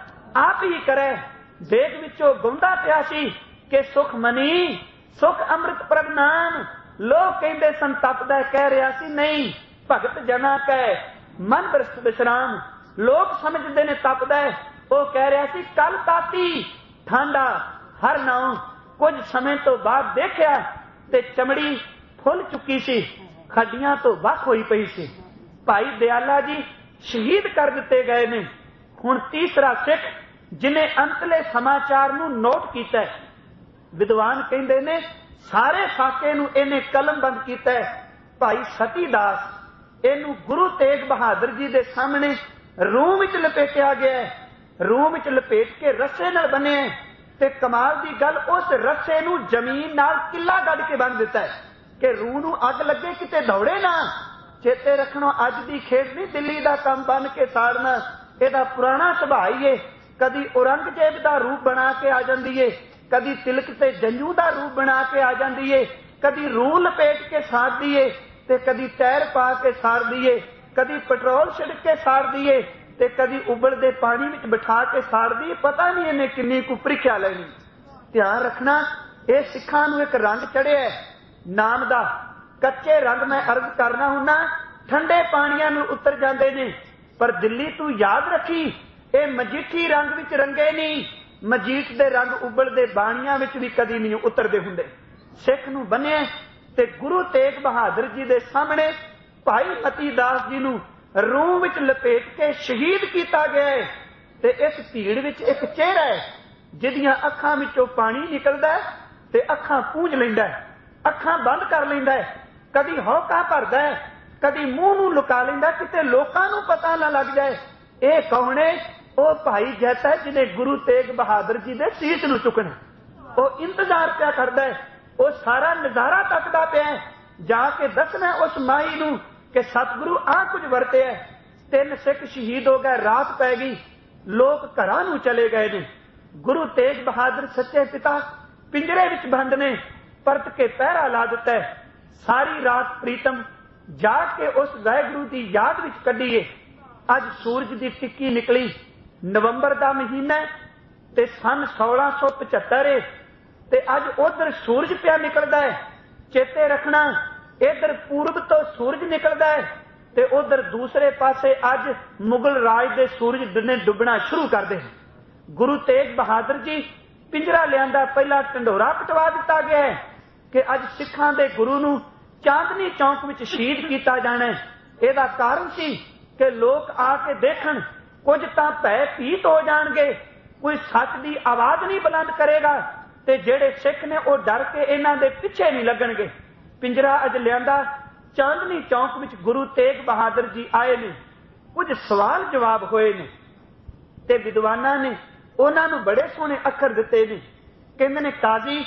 आप ही करे। देग विचों गौंदा पिया सी कि सुख मनी सुख अमृत प्रभ नाम। लोग कहते सन तपदा, कह रहा सी नहीं भगत जना कै मन विश्राम। लोग समझते ने तपदा, वो कह रहा सी कल ताती ठंडा हर नाउ। कुछ समय तो बाद देखिया ते चमड़ी फुल चुकी सी, खड्डियां तो वख होई पई सी। भाई दयाला जी शहीद कर दिते गए ने। हुण तीसरा सिख जिन्हें अंतले समाचार नूं नोट कीता है, विद्वान कहंदे ने सारे साके नूं इहने कलम बंद कीता है। भाई सती दास इहनूं गुरु तेग बहादुर जी दे सामने रूह विच लपेटिया गया है। रूह विच लपेट के रस्से नाल बन्निया है ते कमाल दी गल उस रस्से नूं जमीन नाल किला गढ़ के बन दिता है कि रूह नूं अग लगे किते दौड़े ना। चेते रखना अज दी खेड नहीं दिल्ली दा काम बन के साड़ना, इहदा पुराना सुभाअ ही है। कदी औरंगजेब दा रूप बना के आ जांदी है, कदी तिलक ते जंजू दा रूप बना के आ जांदी है, कदी रूह लपेट के साड़ दी है ते कदी टैर पा के साड़ दी है, कदी पेट्रोल छिड़क के साड़ दी है ते कदी उबलदे पानी विच बिठा के साड़ दी है। पता नहीं इन्हें किन्नी कु प्रीख्या लेनी। ध्यान रखना ये सिखां नूं एक रंग चढ़िया है नाम दा। कच्चे रंग मैं अर्ज करना हुन्ना ठंडे पानियां नूं उतर जांदे ने, पर दिल्ली तू याद रखी ये मजीठी रंग विच रंगे नहीं। मजीठ दे रंग उबलदे बाणियां विच भी कदी नहीं उतरदे हुंदे। सिख नूं बन्निया ते गुरु तेग बहादुर जी दे सामने भाई मती दास जी नूं रूह विच लपेट के शहीद किया गया है। ते इस भीड़ विच एक चेहरा है जिहदियां अखां विचों पानी निकलदा है ते अखां पूंझ लैंदा है, अखां बंद कर लैंदा है, कदी हौका भरदा है, कदी मूंह नूं लुका लैंदा किते लोकां नूं पता ना लग जाए। ये कौन है? वो भाई जैसा है जिन्हें गुरु तेग बहादुर जी दे सीस नूं चुकना। वो इंतजार क्या करदा है, वो सारा नजारा तकदा पिया है, जाके दसना उस माई नूं कि सतगुरु आ कुछ वरते है। तीन सिख शहीद हो गए, रात पै गई, लोग घरां नूं चले गए ने। गुरु तेग बहादुर सच्चे पिता पिंजरे विच बंद ने, परत के पहरा ला दिता है। सारी रात प्रीतम जाग के उस वाहिगुरू की याद विच कढीए। अज सूरज की टिक्की निकली, नवंबर का महीना ते सन सोलह सौ पचहत्तर है ते अज उधर सूरज पिया निकलता है। चेते रखना इधर पूर्व तो सूरज निकलता है ते उधर दूसरे पासे अज मुगल राज दे सूरज ने डुबना शुरू कर दे। गुरु तेग बहादुर जी पिंजरा लियांदा पहला ढंडोरा पटवा दिता गया है कि अज सिखां दे गुरु नूं चांदनी चौक विच शहीद किया जाना है। इहदा कारण सी कि लोग आके देखण, कुछ तां भय भीत हो जाणगे, कोई सच की आवाज नहीं बुलंद करेगा ते जेड़े सिख ने वो डर के इन्हां दे पिछे नहीं लगणगे। पिंजरा अज लियांदा चांदनी चौक विच गुरु तेग बहादुर जी आए ने, कुछ सवाल जवाब होए ने ते विद्वानां ने उन्हां नूं बड़े सोहणे अखर दिते ने। कहंदे ने काजी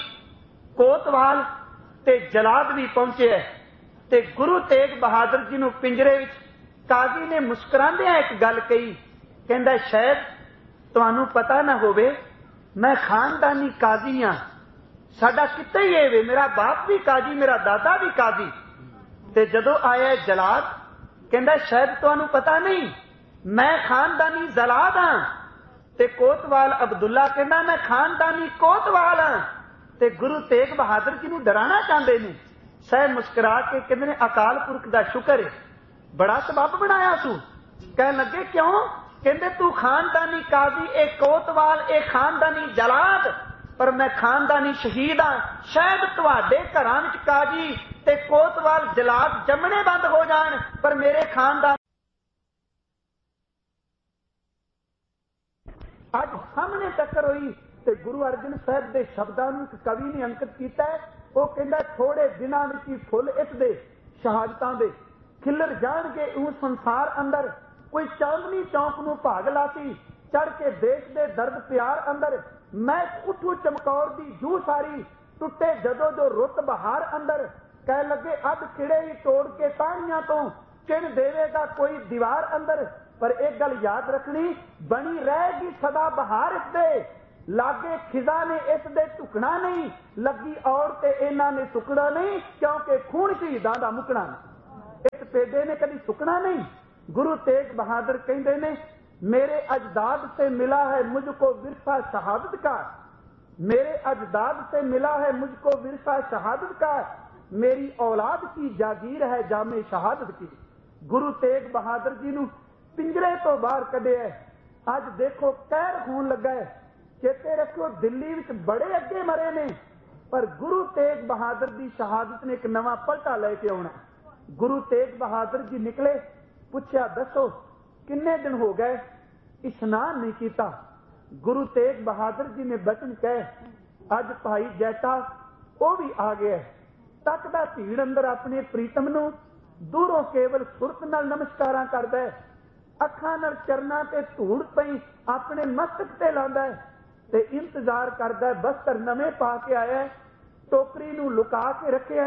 कोतवाल ते जलाद भी पहुंचे है ते गुरु तेग बहादुर जी नूं पिंजरे विच काजी ने मुस्कुरांदियां एक गल कही, कहंदा शायद तुहानूं पता ना होवे मैं खानदानी काजी हां, साडा किते ही है, मेरा बाप भी काजी, मेरा दादा भी काजी। ते जदों आया जलाद कहंदा शायद तुहानूं पता नहीं मैं खानदानी जलाद हां। ते कोतवाल अब्दुल्ला कहंदा मैं खानदानी कोतवाल हां। ते गुरु तेग बहादुर जी नूं डराना चाहते ने। सह मुस्कुरा के कहंदे ने अकाल पुरख दा शुक्र है, बड़ा सबब बनाया सू। कह लगे क्यों? कहंदे तू खानदानी काजी, ए कोतवाल, ए खानदानी जलाद, पर मैं खानदानी शहीद हां। शायद तुहाडे घरां विच काजी ते कोतवाल जलाद जमने बंद हो जाण, पर मेरे खानदान अज सामने टक्कर हुई। ते गुरु अर्जन साहब के शब्दों नूं कवि ने अंकित किया है। वो कहंदा थोड़े दिनां विच ही फुल इठदे शहादतां दे खिलर जाणगे उस संसार अंदर। कोई चांदनी चौक नूं भाग लासी चढ़ के देश दे दर्द प्यार अंदर। मैं उठू चमकौर दी जू सारी टुटे जदों जो रुत बहार अंदर। कह लगे अध खिड़े ही तोड़ के ताणियां तो चिन्ह देवेगा कोई दीवार अंदर, पर एक गल याद रखनी, बनी रहेगी सदा बहार इसदे, लागे खिजा ने इस दे टुकना नहीं, लगी और ते इन्हां ने सुकना नहीं, क्योंकि खून शहीदां दा मुकना नहीं। इस पेडे ने कभी सुकना नहीं। गुरु तेग बहादुर कहते ने, मेरे अजदाद से मिला है मुझको विरसा शहादत का, मेरे अजदाद से मिला है मुझको विरसा शहादत का, मेरी औलाद की जागीर है जामे शहादत की। गुरु तेग बहादुर जी नूं पिंजरे तो बाहर कढ़िया। अज देखो कहर होण लगा है। चेते रखो दिल्ली विच बड़े अगे मरे ने, पर गुरु तेग बहादुर की शहादत ने एक नवा पलटा लेके आउणा। गुरु तेग बहादुर जी निकले, पूछया दसो किन्ने दिन हो गए इशनान नहीं किया। गुरु तेग बहादुर जी ने बचन कहे, अज भाई जैता वो भी आ गया। तकदा भीड़ अंदर अपने प्रीतम नूं, दूरों केवल सुरत नाल नमस्कारां करदा है, अखां नाल चरनां ते धूड़ पई अपने मस्तक ते लांदा है ते इंतजार करदा है। बस्तर नवे पा के आया, टोकरी नूं लुका के रखिया,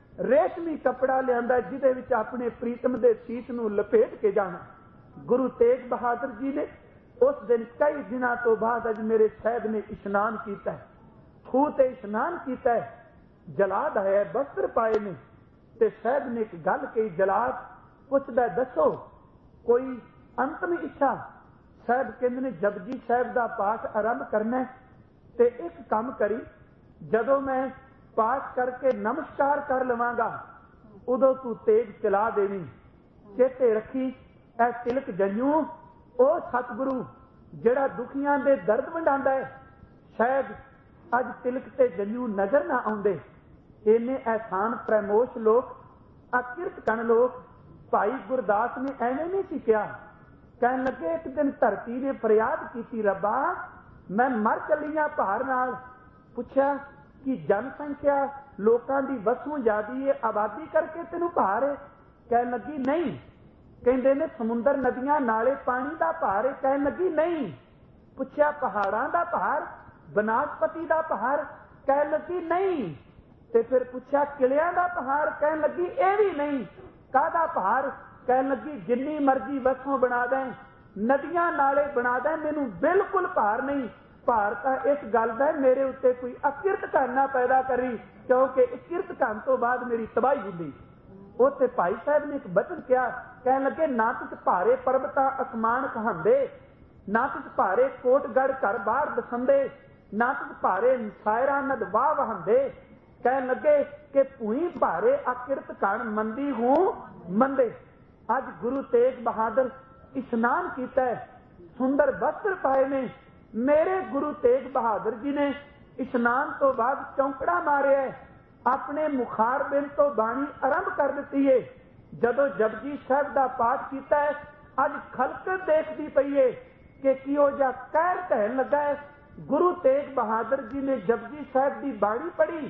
रेशमी कपड़ा लिआंदा जिहदे विच अपने प्रीतम दे सीस नूं लपेट के जाना। गुरु तेग बहादुर जी ने उस दिन कई दिनों तो बाद अज मेरे साहब ने इशनान किया है, खूह ते इशनान किया है, जलाद है बस्तर पाए ने। ते साहब ने एक गल कही, जलाद पुछदा दसो कोई अंतिम इच्छा। साहब कहंदे ने जपजी साहब का पाठ आरंभ करना है, ते एक काम करी, जदों मैं पाठ करके नमस्कार कर लवांगा उदों तू तेज चला देवी। चेते रखी ऐ तिलक जन्यू ओ सतगुरु जिहड़ा दुखियां दे दर्द वंडांदा है, शायद अज तिलक ते जन्यू नजर ना आउंदे। इन्ने एहसान प्रमोश लोग, अकिरत कण लोग। भाई गुरदास ने एवें नहीं सी कहा, कहन लगे एक दिन धरती ने फरियाद की, रब्बा मैं मर चलियां भार नाल। पुछया कि जनसंख्या लोकां दी वसों ज्यादी है, आबादी करके तेनू भार है? कहन लगी नहीं। कहंदे ने समुंदर नदियां नाले पानी दा भार है? कहन लगी नहीं। पुछया पहाड़ां दा भार, बनास्पति दा भार? कहन लगी नहीं। ते फिर पुछया किलियां दा भार? कहन लगी ए भी नहीं। कादा भार? कहन लगी जिन्नी मर्जी वसों बना दें, नदियां नाले बना दें, मैनू बिल्कुल भार नहीं। भार तां इस गल दा मेरे उत्ते कोई अकिरत करना पैदा करी, क्योंकि इकिरत करन तो बाद मेरी तबाही हुंदी। उत्ते भाई साहब ने एक बचन किया, कहन लगे ना तिस भारे पर्वतां असमान कहांदे, ना तिस भारे कोटगढ़ घर बाहर बसंदे, ना तिस भारे सायरा नद वाह वहांदे। कहन लगे कि भूई भारे अकिरत कण मंदी हूं मंदे। अज गुरु तेग बहादुर इशनान किया है, सुंदर वस्त्र पाए ने। मेरे गुरु तेग बहादुर जी ने इशनान तो बाद चौंकड़ा मारिया है, अपने मुखार बिन तो बाणी आरंभ कर दी है। जदों जपजी साहब का पाठ किया है, अज खलक देखती पई है कि किहो जिहा कहर ढहन लगा है। गुरु तेग बहादुर जी ने जपजी साहब की बाणी पढ़ी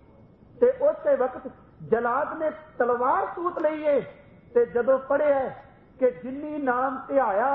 ते उस वक्त जलाद ने तलवार सूत लई है, ते जदों पढ़िया कि जिन्नी नाम ध्याया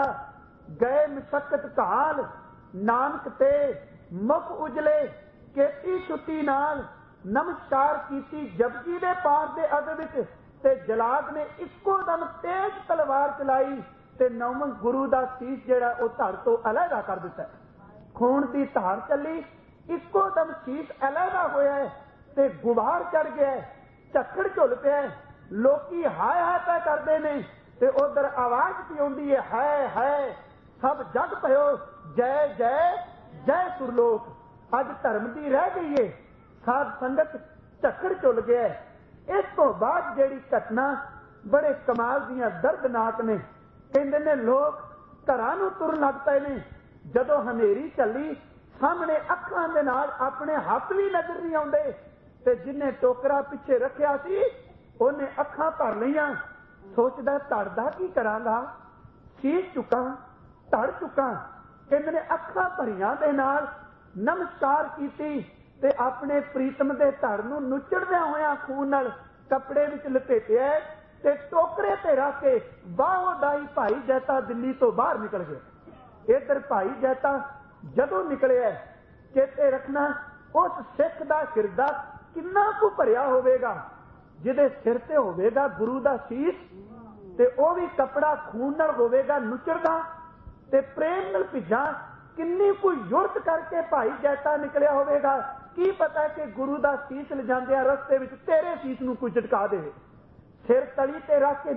गए मशक्कत काल, नानक ते मुख उजले केती छुट्टी नाल। नमस्कार कीती जपजी दे पाठ दे अग विच, ते जलाद ने इक्को दम तेज तलवार चलाई ते नौवें गुरु दा सीस जिहड़ा ओ धड़ तो अलहदा कर दिता। खून दी धार चली, इक्को दम सीस अलहदा होया है ते गुबार चढ़ गया, झक्कड़ झुल पिया। लोकी हाय हाय पै करदे ने ते उधर आवाज पी आउंदी है, हाय हाय सब जग पयो जय जय जय सुरलोक। अज धर्म दी रह गई है, साध संगत झक्कड़ झुल गया। इस तो बाद जिहड़ी घटना बड़े कमाल दियां दर्दनाक ने। कहंदे ने लोग घरां नूं तुरन लग पए ने। जदों हनेरी चली, सामने अखां दे नाल अपने हत्थ भी नजर नहीं आउंदे, ते जिन्ने टोकरा पिछे रखिया सी ओने अखां भर लईआं। सोचदा धड़ दा की करांगा, सीस चुकां धड़ चुकां। कहंदे ने अखां भरियां दे नाल नमस्कार कीती ते अपने प्रीतम दे धड़ नूं नुचड़दिआं होइआं खून नाल कपड़े विच लपेटिआ ते टोकरे ते रख के बाहो दाई भाई जैता दिल्ली तो बाहर निकल गया। इधर भाई जैता जदों निकलिआ, चेते रखना उस सिख दा हिरदा किन्ना कु भरिया होवेगा जिहदे सिर ते होवेगा गुरु दा शीश ਤੇ ਉਹ ਵੀ ਕਪੜਾ ਖੂਨ ਨਾਲ ਹੋਵੇਗਾ ਨੁਚੜਦਾ ਤੇ ਪ੍ਰੇਮ ਨਾਲ ਭਿੱਜਾ। ਕਿੰਨੀ ਕੋਈ ਯੁਰਤ ਕਰਕੇ ਭਾਈ ਜੈਤਾ ਨਿਕਲਿਆ ਹੋਵੇਗਾ। ਕੀ ਪਤਾ ਕਿ ਗੁਰੂ ਦਾ ਸੀਸ ਲਿਜਾਂਦਿਆਂ ਰਸਤੇ ਵਿੱਚ ਤੇਰੇ ਸੀਸ ਨੂੰ ਕੋਈ ਝਟਕਾ ਦੇਵੇ। ਸਿਰ ਤਲੀ ਤੇ ਰੱਖ ਕੇ